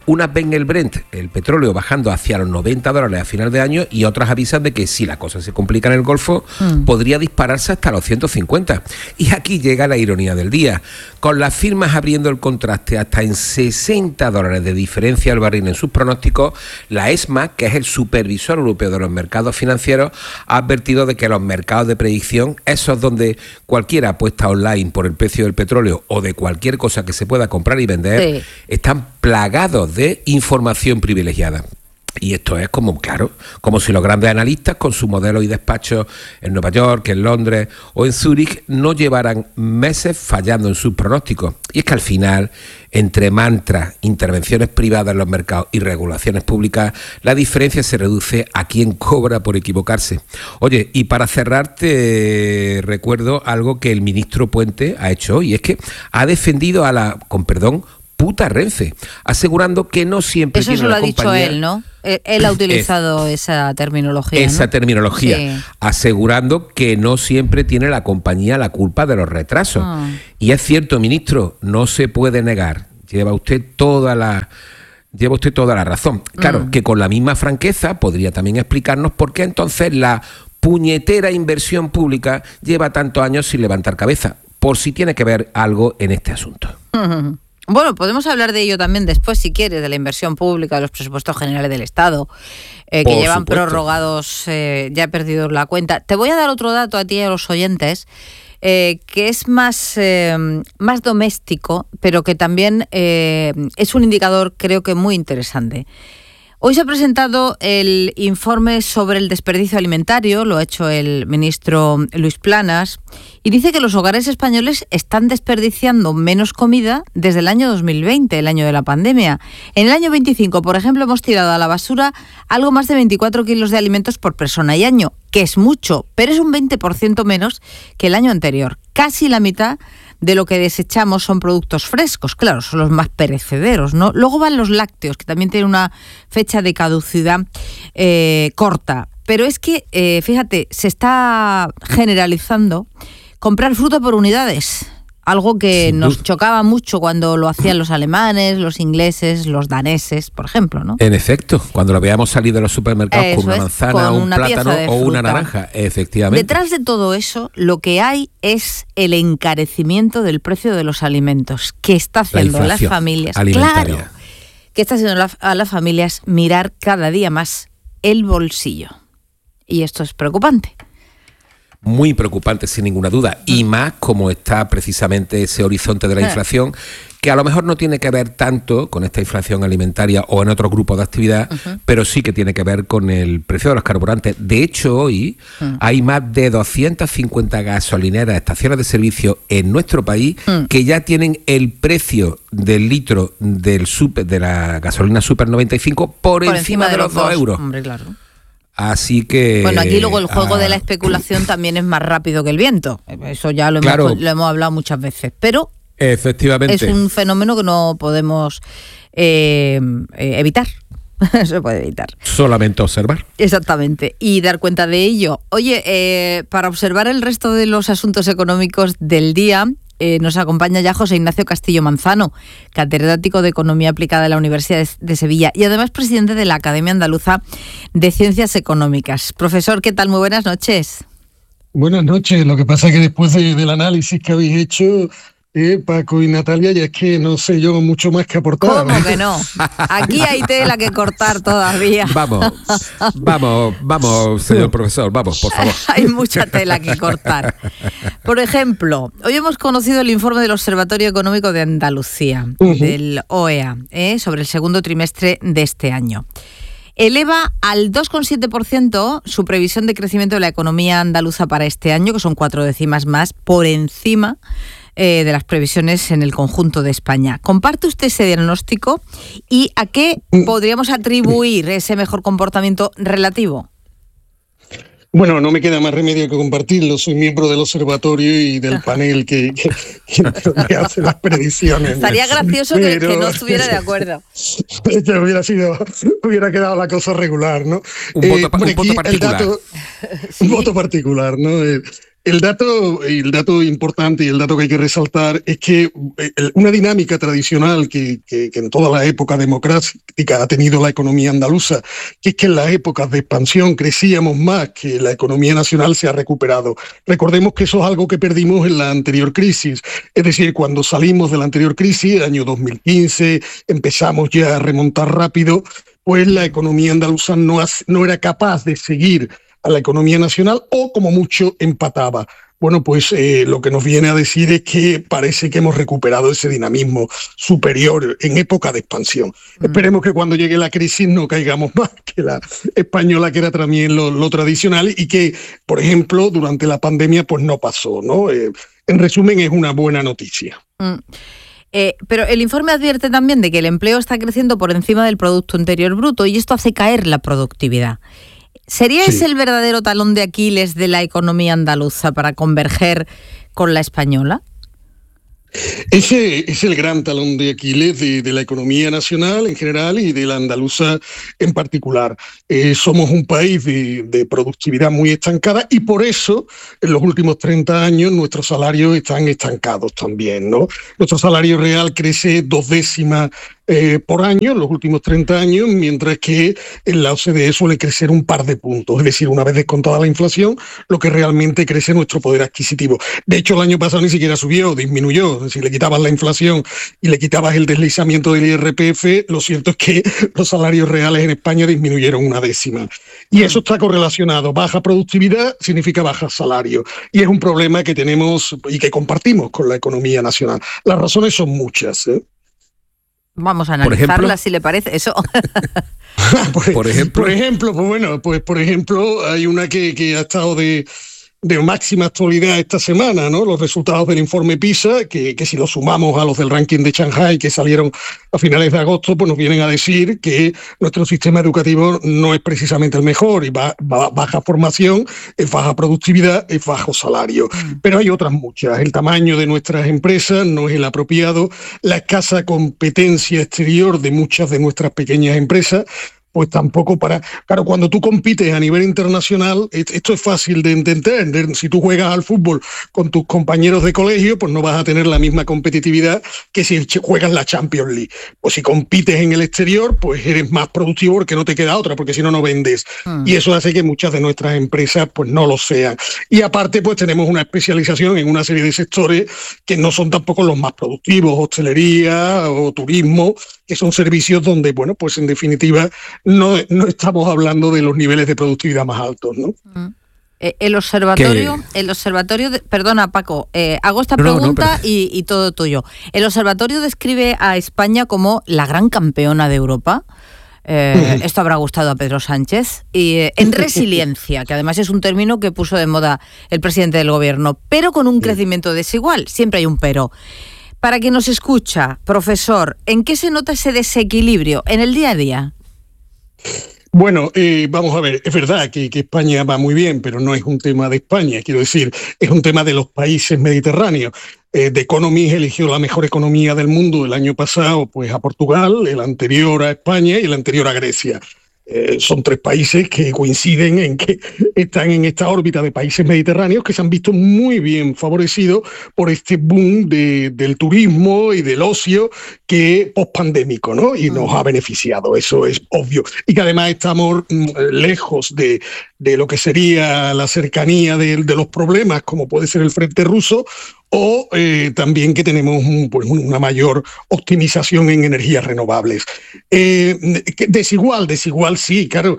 Unas ven el Brent, el petróleo, bajando hacia los $90 a final de año, y otras avisan de que si la cosa se complica en el Golfo, podría dispararse hasta los 150. Y aquí llega la ironía del día. Con las firmas abriendo el contraste hasta en $60 de diferencia al barril en sus pronósticos, la ESMA, que es el supervisor europeo de los mercados financieros, ha advertido de que los mercados de predicción, esos donde cualquiera apuesta online por el precio del petróleo o de cualquier cosa que se pueda comprar y vender, están plagados de información privilegiada. Y esto es como, claro, como si los grandes analistas con sus modelos y despachos en Nueva York, en Londres o en Zúrich no llevaran meses fallando en sus pronósticos. Y es que al final, entre mantras, intervenciones privadas en los mercados y regulaciones públicas, la diferencia se reduce a quien cobra por equivocarse. Oye, y para cerrar te recuerdo algo que el ministro Puente ha hecho hoy, y es que ha defendido a la, con perdón, puta Renfe, asegurando que no siempre eso tiene lo la ha compañía... dicho él, ¿no? Él ha utilizado esa terminología. Esa ¿no? terminología, sí. Asegurando que no siempre tiene la compañía la culpa de los retrasos. Y es cierto, ministro, no se puede negar. Lleva usted toda la razón. Claro, que con la misma franqueza podría también explicarnos por qué entonces la puñetera inversión pública lleva tantos años sin levantar cabeza, por si tiene que ver algo en este asunto. Bueno, podemos hablar de ello también después, si quieres, de la inversión pública, de los presupuestos generales del Estado, que llevan prorrogados, ya he perdido la cuenta. Te voy a dar otro dato a ti y a los oyentes, que es más doméstico, pero que también es un indicador, creo que muy interesante. Hoy se ha presentado el informe sobre el desperdicio alimentario, lo ha hecho el ministro Luis Planas, y dice que los hogares españoles están desperdiciando menos comida desde el año 2020, el año de la pandemia. En el año 25, por ejemplo, hemos tirado a la basura algo más de 24 kilos de alimentos por persona y año, que es mucho, pero es un 20% menos que el año anterior. Casi la mitad de lo que desechamos son productos frescos, claro, son los más perecederos, ¿no? Luego van los lácteos, que también tienen una fecha de caducidad corta. Pero es que, fíjate, se está generalizando comprar fruta por unidades, algo que nos chocaba mucho cuando lo hacían los alemanes, los ingleses, los daneses, por ejemplo, ¿no? En efecto, cuando lo veamos salir de los supermercados con una manzana, un plátano o una naranja, efectivamente. Detrás de todo eso, lo que hay es el encarecimiento del precio de los alimentos, que está haciendo a las familias, alimentaria. claro, que está haciendo a las familias mirar cada día más el bolsillo. Y esto es preocupante. Muy preocupante, sin ninguna duda, y más como está precisamente ese horizonte de la inflación, que a lo mejor no tiene que ver tanto con esta inflación alimentaria o en otros grupos de actividad, pero sí que tiene que ver con el precio de los carburantes. De hecho, hoy hay más de 250 gasolineras, estaciones de servicio en nuestro país que ya tienen el precio del litro de la gasolina Super 95 por encima de los 2 euros. Hombre, claro. Así que... Bueno, aquí luego el juego de la especulación también es más rápido que el viento. Eso ya lo hemos hablado muchas veces. Pero efectivamente es un fenómeno que no podemos evitar. No se puede evitar. Solamente observar. Exactamente. Y dar cuenta de ello. Oye, para observar el resto de los asuntos económicos del día... nos acompaña ya José Ignacio Castillo Manzano, catedrático de Economía Aplicada de la Universidad de Sevilla y además presidente de la Academia Andaluza de Ciencias Económicas. Profesor, ¿qué tal? Muy buenas noches. Buenas noches. Lo que pasa es que después del análisis que habéis hecho, Paco y Natalia, ya es que no sé yo mucho más que aportar. ¿Cómo que no? Aquí hay tela que cortar todavía. Vamos, señor profesor, vamos, por favor. Hay mucha tela que cortar. Por ejemplo, hoy hemos conocido el informe del Observatorio Económico de Andalucía, del OEA, sobre el segundo trimestre de este año. Eleva al 2,7% su previsión de crecimiento de la economía andaluza para este año, que son 4 décimas más por encima de las previsiones en el conjunto de España. ¿Comparte usted ese diagnóstico y a qué podríamos atribuir ese mejor comportamiento relativo? Bueno, no me queda más remedio que compartirlo. Soy miembro del observatorio y del panel que hace las predicciones. Estaría gracioso que no estuviera de acuerdo. Hubiera quedado la cosa regular, ¿no? Un voto particular. Un voto particular, ¿no? el dato importante y el dato que hay que resaltar es que una dinámica tradicional que en toda la época democrática ha tenido la economía andaluza, que es que en las épocas de expansión crecíamos más, que la economía nacional se ha recuperado. Recordemos que eso es algo que perdimos en la anterior crisis, es decir, cuando salimos de la anterior crisis, año 2015, empezamos ya a remontar rápido, pues la economía andaluza no era capaz de seguir a la economía nacional o como mucho empataba. Bueno, pues lo que nos viene a decir es que parece que hemos recuperado ese dinamismo superior en época de expansión. Esperemos que cuando llegue la crisis no caigamos más que la española, que era también lo tradicional, y que, por ejemplo, durante la pandemia pues no pasó, ¿no? En resumen, es una buena noticia. Pero el informe advierte también de que el empleo está creciendo por encima del Producto Interior Bruto y esto hace caer la productividad. ¿Sería ese el verdadero talón de Aquiles de la economía andaluza para converger con la española? Ese es el gran talón de Aquiles de la economía nacional en general y de la andaluza en particular. Somos un país de productividad muy estancada y por eso en los últimos 30 años nuestros salarios están estancados también, ¿no? Nuestro salario real crece 2 décimas por año en los últimos 30 años, mientras que en la OCDE suele crecer un par de puntos, es decir, una vez descontada la inflación, lo que realmente crece nuestro poder adquisitivo. De hecho, el año pasado ni siquiera subió, disminuyó. Si le quitabas la inflación y le quitabas el deslizamiento del IRPF, lo cierto es que los salarios reales en España disminuyeron 1 décima. Y eso está correlacionado. Baja productividad significa baja salario. Y es un problema que tenemos y que compartimos con la economía nacional. Las razones son muchas, ¿eh? Vamos a analizarla, si le parece eso. Por ejemplo, hay una que ha estado de máxima actualidad esta semana, ¿no? Los resultados del informe PISA, que si los sumamos a los del ranking de Shanghái que salieron a finales de agosto, pues nos vienen a decir que nuestro sistema educativo no es precisamente el mejor y baja formación, es baja productividad, es bajo salario. Pero hay otras muchas. El tamaño de nuestras empresas no es el apropiado, la escasa competencia exterior de muchas de nuestras pequeñas empresas, pues tampoco Claro, cuando tú compites a nivel internacional, esto es fácil de entender. Si tú juegas al fútbol con tus compañeros de colegio, pues no vas a tener la misma competitividad que si juegas la Champions League. Pues si compites en el exterior, pues eres más productivo porque no te queda otra, porque si no, no vendes. Y eso hace que muchas de nuestras empresas pues no lo sean. Y aparte, pues tenemos una especialización en una serie de sectores que no son tampoco los más productivos, hostelería o turismo, que son servicios donde, bueno, pues en definitiva no estamos hablando de los niveles de productividad más altos, ¿no? El observatorio, perdona Paco, hago esta pregunta y todo tuyo. El observatorio describe a España como la gran campeona de Europa. Esto habrá gustado a Pedro Sánchez. Y en resiliencia, que además es un término que puso de moda el presidente del gobierno, pero con un crecimiento desigual. Siempre hay un pero. Para quien nos escucha, profesor, ¿en qué se nota ese desequilibrio en el día a día? Bueno, vamos a ver, es verdad que España va muy bien, pero no es un tema de España, quiero decir, es un tema de los países mediterráneos. The Economist eligió la mejor economía del mundo el año pasado, pues a Portugal, el anterior a España y el anterior a Grecia. Son 3 países que coinciden en que están en esta órbita de países mediterráneos que se han visto muy bien favorecidos por este boom del turismo y del ocio que pospandémico, ¿no? Y nos ha beneficiado, eso es obvio. Y que además estamos lejos de lo que sería la cercanía de los problemas, como puede ser el frente ruso, o también que tenemos una mayor optimización en energías renovables. Desigual sí, claro,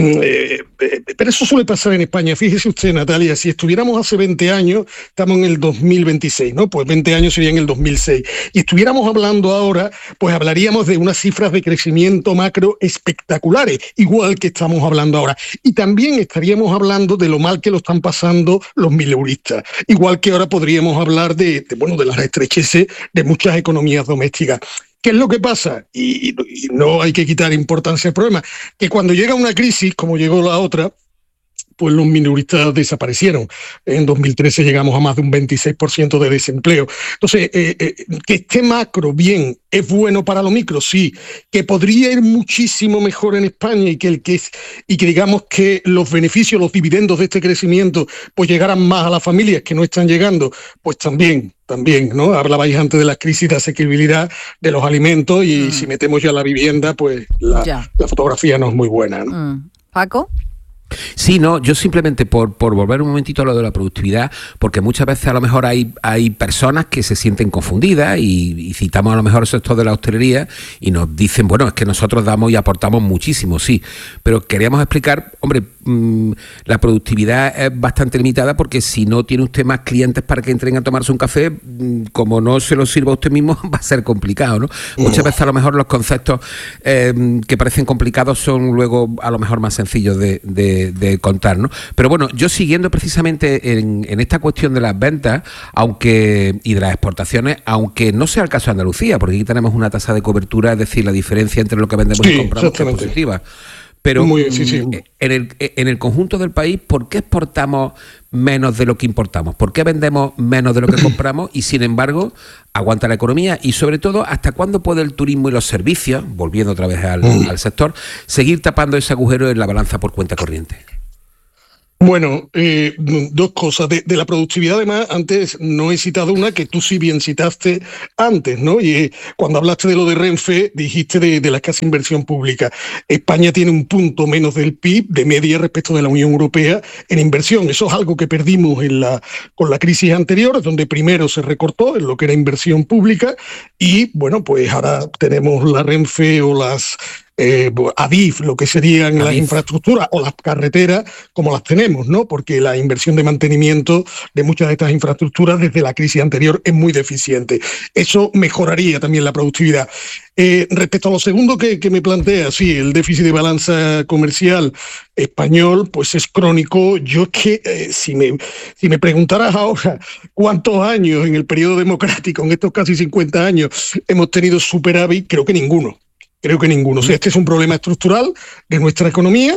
pero eso suele pasar en España. Fíjese usted, Natalia, si estuviéramos hace 20 años, estamos en el 2026, ¿no? Pues 20 años sería en el 2006. Y estuviéramos hablando ahora, pues hablaríamos de unas cifras de crecimiento macro espectaculares, igual que estamos hablando ahora. Y también estaríamos hablando de lo mal que lo están pasando los mileuristas, igual que ahora podríamos hablar de las estrecheces de muchas economías domésticas. ¿Qué es lo que pasa? Y no hay que quitar importancia al problema, que cuando llega una crisis, como llegó la otra, pues los minoristas desaparecieron. En 2013 llegamos a más de un 26% de desempleo. Entonces, que esté macro bien, ¿es bueno para lo micro? Sí. Que podría ir muchísimo mejor en España y que digamos que los beneficios, los dividendos de este crecimiento, pues llegaran más a las familias que no están llegando, pues también, ¿no? Hablabais antes de las crisis de asequibilidad de los alimentos y si metemos ya la vivienda, pues la fotografía no es muy buena, ¿no? ¿Paco? Sí, no, yo simplemente por volver un momentito a lo de la productividad, porque muchas veces a lo mejor hay personas que se sienten confundidas y citamos a lo mejor el sector de la hostelería y nos dicen, bueno, es que nosotros damos y aportamos muchísimo, sí, pero queríamos explicar, hombre, la productividad es bastante limitada porque si no tiene usted más clientes para que entren a tomarse un café, como no se lo sirva a usted mismo, va a ser complicado, ¿no? Muchas veces a lo mejor los conceptos que parecen complicados son luego a lo mejor más sencillos de contar, ¿no? Pero bueno, yo siguiendo precisamente en esta cuestión de las ventas y de las exportaciones, aunque no sea el caso de Andalucía, porque aquí tenemos una tasa de cobertura, es decir, la diferencia entre lo que vendemos y compramos es positiva. Pero en el conjunto del país, ¿por qué exportamos menos de lo que importamos? ¿Por qué vendemos menos de lo que compramos? Y sin embargo, aguanta la economía. Y sobre todo, ¿hasta cuándo puede el turismo y los servicios, volviendo otra vez al sector, seguir tapando ese agujero en la balanza por cuenta corriente? Bueno, dos cosas. De la productividad, además, antes no he citado una que tú sí bien citaste antes, ¿no? Y cuando hablaste de lo de Renfe, dijiste de la escasa inversión pública. España tiene un punto menos del PIB de media respecto de la Unión Europea en inversión. Eso es algo que perdimos con la crisis anterior, donde primero se recortó en lo que era inversión pública y, bueno, pues ahora tenemos la Renfe o las ADIF, lo que serían las infraestructuras o las carreteras, como las tenemos, ¿no? Porque la inversión de mantenimiento de muchas de estas infraestructuras desde la crisis anterior es muy deficiente. Eso mejoraría también la productividad. Respecto a lo segundo que me plantea, sí, el déficit de balanza comercial español, pues es crónico. Yo es que si me preguntaras ahora cuántos años en el periodo democrático, en estos casi 50 años, hemos tenido superávit, creo que ninguno. O sea, este es un problema estructural de nuestra economía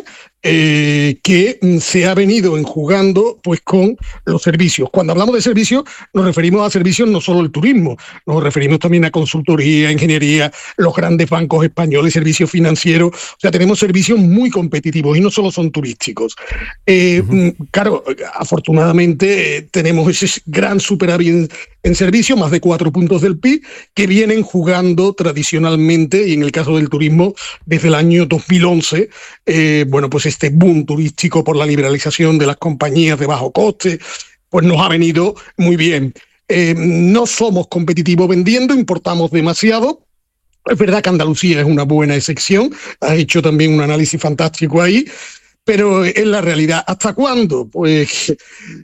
que se ha venido enjugando pues con los servicios. Cuando hablamos de servicios, nos referimos a servicios no solo el turismo, nos referimos también a consultoría, ingeniería, los grandes bancos españoles, servicios financieros. O sea, tenemos servicios muy competitivos y no solo son turísticos. Claro, afortunadamente tenemos ese gran superávit en servicios, más de 4 puntos del PIB, que vienen jugando tradicionalmente, y en el caso del turismo, desde el año 2011, bueno, pues este boom turístico por la liberalización de las compañías de bajo coste, pues nos ha venido muy bien. No somos competitivos vendiendo, importamos demasiado. Es verdad que Andalucía es una buena excepción, has hecho también un análisis fantástico ahí, pero es la realidad. ¿Hasta cuándo? Pues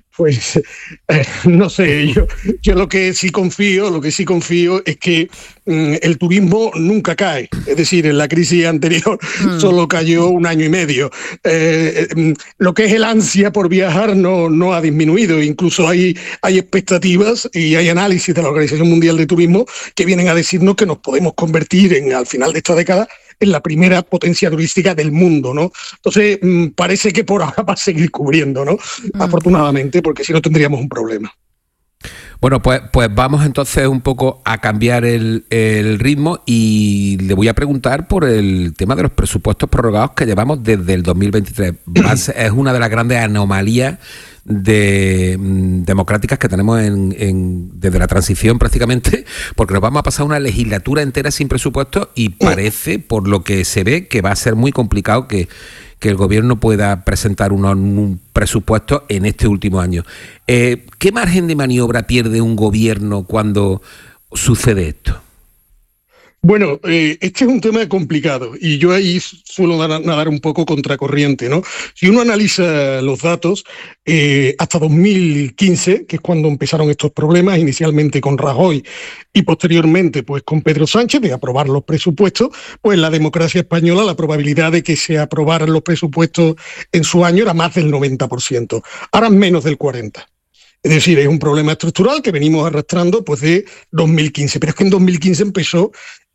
no sé, yo lo que sí confío es que el turismo nunca cae. Es decir, en la crisis anterior solo cayó 1 año y medio. Lo que es el ansia por viajar no ha disminuido. Incluso hay expectativas y hay análisis de la Organización Mundial de Turismo que vienen a decirnos que nos podemos convertir al final de esta década en la primera potencia turística del mundo, ¿no? Entonces, parece que por ahora va a seguir cubriendo, ¿no? Afortunadamente, porque si no tendríamos un problema. Bueno, pues vamos entonces un poco a cambiar el ritmo y le voy a preguntar por el tema de los presupuestos prorrogados que llevamos desde el 2023. Es una de las grandes anomalías democráticas que tenemos desde la transición prácticamente, porque nos vamos a pasar una legislatura entera sin presupuesto y parece, por lo que se ve, que va a ser muy complicado que el gobierno pueda presentar un presupuesto en este último año. ¿Qué margen de maniobra pierde un gobierno cuando sucede esto? Bueno, este es un tema complicado y yo ahí suelo nadar un poco contracorriente, ¿no? Si uno analiza los datos, hasta 2015, que es cuando empezaron estos problemas, inicialmente con Rajoy y posteriormente pues con Pedro Sánchez, de aprobar los presupuestos, pues en la democracia española la probabilidad de que se aprobaran los presupuestos en su año era más del 90%, ahora menos del 40%. Es decir, es un problema estructural que venimos arrastrando pues de 2015, pero es que en 2015 empezó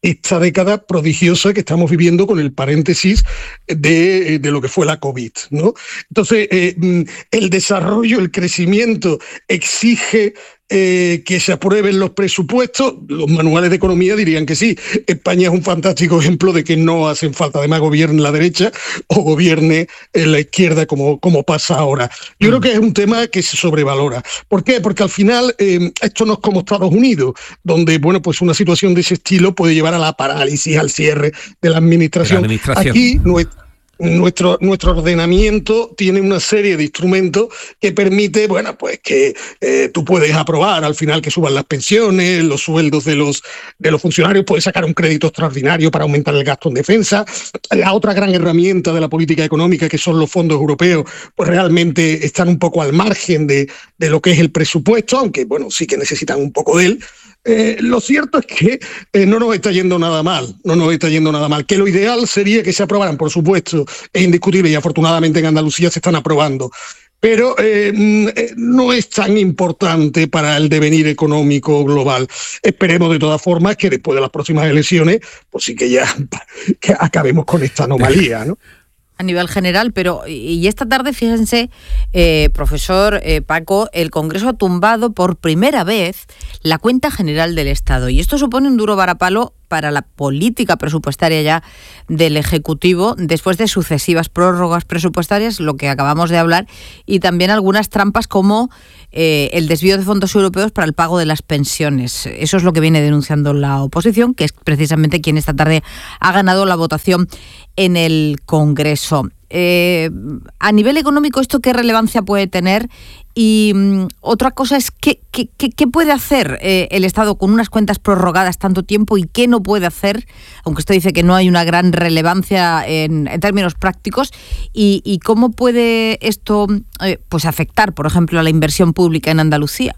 esta década prodigiosa que estamos viviendo con el paréntesis de lo que fue la COVID, ¿no? Entonces, el desarrollo, el crecimiento exige que se aprueben los presupuestos. Los manuales de economía dirían que sí. España es un fantástico ejemplo de que no hacen falta. Además, gobierne la derecha o gobierne la izquierda como pasa ahora. Yo creo que es un tema que se sobrevalora. ¿Por qué? Porque al final esto no es como Estados Unidos, donde pues una situación de ese estilo puede llevar a la parálisis, al cierre de la administración. Aquí nuestro ordenamiento tiene una serie de instrumentos que permite, pues que tú puedes aprobar al final que suban las pensiones, los sueldos de los funcionarios, puedes sacar un crédito extraordinario para aumentar el gasto en defensa. La otra gran herramienta de la política económica, que son los fondos europeos, pues realmente están un poco al margen de lo que es el presupuesto, aunque sí que necesitan un poco de él. Lo cierto es que no nos está yendo nada mal, que lo ideal sería que se aprobaran, por supuesto, es indiscutible y afortunadamente en Andalucía se están aprobando, pero no es tan importante para el devenir económico global. Esperemos de todas formas que después de las próximas elecciones, pues sí que acabemos con esta anomalía, ¿no? A nivel general, y esta tarde, fíjense, profesor Paco, el Congreso ha tumbado por primera vez la cuenta general del Estado, y esto supone un duro varapalo para la política presupuestaria ya del Ejecutivo, después de sucesivas prórrogas presupuestarias, lo que acabamos de hablar, y también algunas trampas como el desvío de fondos europeos para el pago de las pensiones. Eso es lo que viene denunciando la oposición, que es precisamente quien esta tarde ha ganado la votación en el Congreso. A nivel económico, ¿esto qué relevancia puede tener? Y otra cosa es, ¿qué puede hacer el Estado con unas cuentas prorrogadas tanto tiempo y qué no puede hacer? Aunque usted dice que no hay una gran relevancia en términos prácticos. ¿Y cómo puede esto afectar, por ejemplo, a la inversión pública en Andalucía?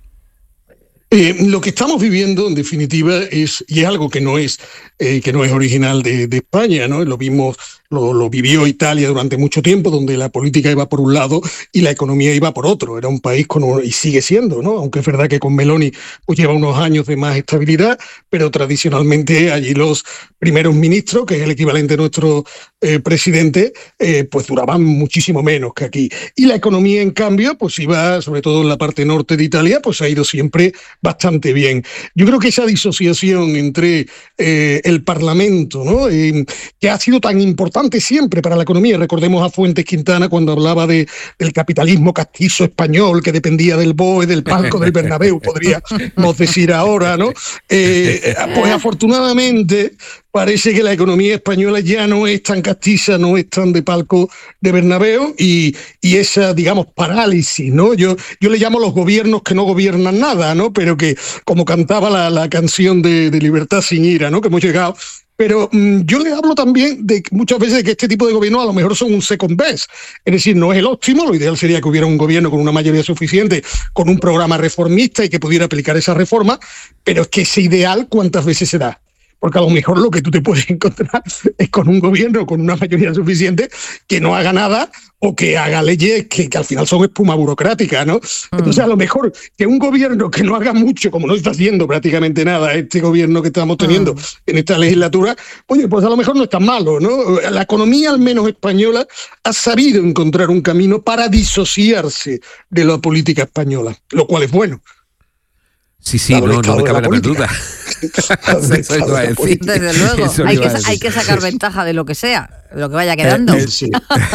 Lo que estamos viviendo, en definitiva, es algo que no es original de España, ¿no? Lo vivió Italia durante mucho tiempo, donde la política iba por un lado y la economía iba por otro. Era un país y sigue siendo, ¿no? Aunque es verdad que con Meloni lleva unos años de más estabilidad, pero tradicionalmente allí los primeros ministros, que es el equivalente a nuestro presidente, pues duraban muchísimo menos que aquí. Y la economía, en cambio, pues iba, sobre todo en la parte norte de Italia, pues ha ido siempre bastante bien. Yo creo que esa disociación entre el Parlamento, ¿no? Que ha sido tan importante siempre para la economía. Recordemos a Fuentes Quintana cuando hablaba del capitalismo castizo español que dependía del BOE, del palco del Bernabéu, podríamos decir ahora, ¿no? Pues afortunadamente parece que la economía española ya no es tan castiza, no es tan de palco de Bernabéu y esa, digamos, parálisis, ¿no? Yo le llamo los gobiernos que no gobiernan nada, ¿no? Pero que, como cantaba la canción de Libertad sin ira, ¿no? Que hemos llegado. Pero yo le hablo también muchas veces de que este tipo de gobiernos a lo mejor son un second best. Es decir, no es el óptimo. Lo ideal sería que hubiera un gobierno con una mayoría suficiente, con un programa reformista y que pudiera aplicar esa reforma. Pero es que ese ideal, ¿cuántas veces se da? Porque a lo mejor lo que tú te puedes encontrar es con un gobierno con una mayoría suficiente que no haga nada o que haga leyes que al final son espuma burocrática, ¿no? Entonces, a lo mejor que un gobierno que no haga mucho, como no está haciendo prácticamente nada este gobierno que estamos teniendo en esta legislatura, pues a lo mejor no es tan malo, ¿no? La economía, al menos española, ha sabido encontrar un camino para disociarse de la política española, lo cual es bueno. Sí, no me cabe la menor duda. Desde luego, hay que sacar ventaja de lo que sea, de lo que vaya quedando. Sí.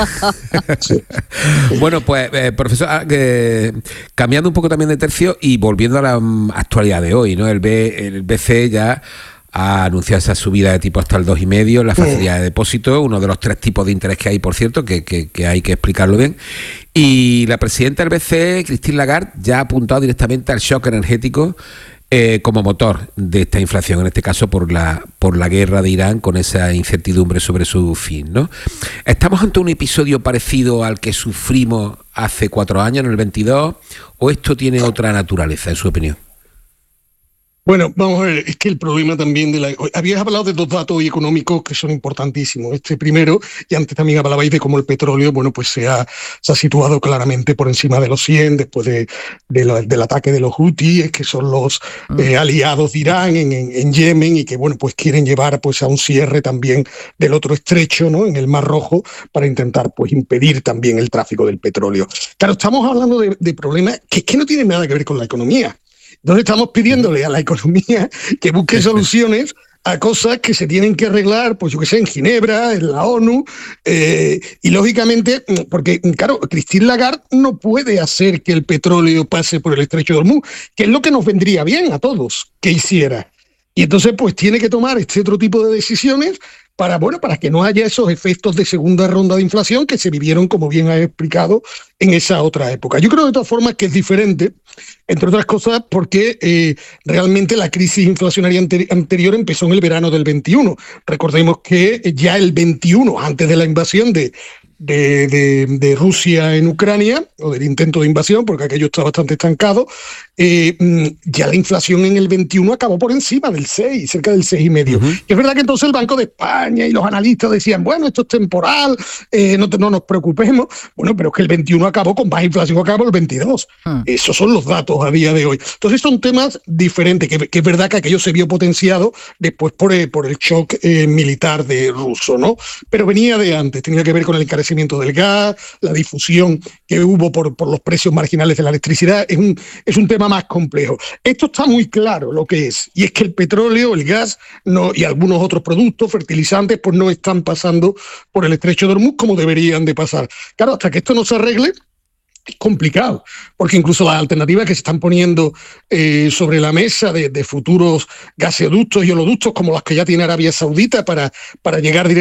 Bueno, pues, profesor, cambiando un poco también de tercio y volviendo a la actualidad de hoy, ¿no? El BCE ya ha anunciado esa subida de tipo hasta el 2,5, la facilidad de depósito, uno de los 3 tipos de interés que hay, por cierto, que hay que explicarlo bien. Y la presidenta del BCE, Christine Lagarde, ya ha apuntado directamente al shock energético como motor de esta inflación, en este caso por la guerra de Irán, con esa incertidumbre sobre su fin, ¿no? ¿Estamos ante un episodio parecido al que sufrimos hace 4 años, en el 22, o esto tiene otra naturaleza, en su opinión? Bueno, vamos a ver, es que el problema también habías hablado de dos datos económicos que son importantísimos. Este primero, y antes también hablabais de cómo el petróleo, bueno, pues se ha situado claramente por encima de los 100 después del ataque de los Houthis, que son los aliados de Irán en Yemen y que, bueno, pues quieren llevar pues a un cierre también del otro estrecho, ¿no?, en el Mar Rojo, para intentar pues impedir también el tráfico del petróleo. Claro, estamos hablando de problemas que no tienen nada que ver con la economía. Entonces estamos pidiéndole a la economía que busque soluciones a cosas que se tienen que arreglar, pues yo que sé, en Ginebra, en la ONU, y lógicamente, porque claro, Christine Lagarde no puede hacer que el petróleo pase por el estrecho de Hormuz, que es lo que nos vendría bien a todos que hiciera. Y entonces pues tiene que tomar este otro tipo de decisiones para que no haya esos efectos de segunda ronda de inflación que se vivieron, como bien has explicado, en esa otra época. Yo creo de todas formas que es diferente, entre otras cosas porque realmente la crisis inflacionaria anterior empezó en el verano del 21. Recordemos que ya el 21, antes de la invasión de Rusia en Ucrania, o del intento de invasión, porque aquello está bastante estancado, ya la inflación en el 21 acabó por encima del 6, cerca del 6,5. Y es verdad que entonces el Banco de España y los analistas decían, bueno, esto es temporal, no nos preocupemos. Bueno, pero es que el 21 acabó con más inflación, acabó el 22. Esos son los datos a día de hoy. Entonces son temas diferentes, que es verdad que aquello se vio potenciado después por el shock militar ruso, ¿no? Pero venía de antes, tenía que ver con el encarecimiento del gas, la difusión que hubo por los precios marginales de la electricidad. Es un tema más complejo. Esto está muy claro lo que es, y es que el petróleo, el gas y algunos otros productos, fertilizantes, pues no están pasando por el estrecho de Hormuz como deberían de pasar. Claro, hasta que esto no se arregle, es complicado, porque incluso las alternativas que se están poniendo sobre la mesa de futuros gaseoductos y oleoductos, como las que ya tiene Arabia Saudita para llegar directamente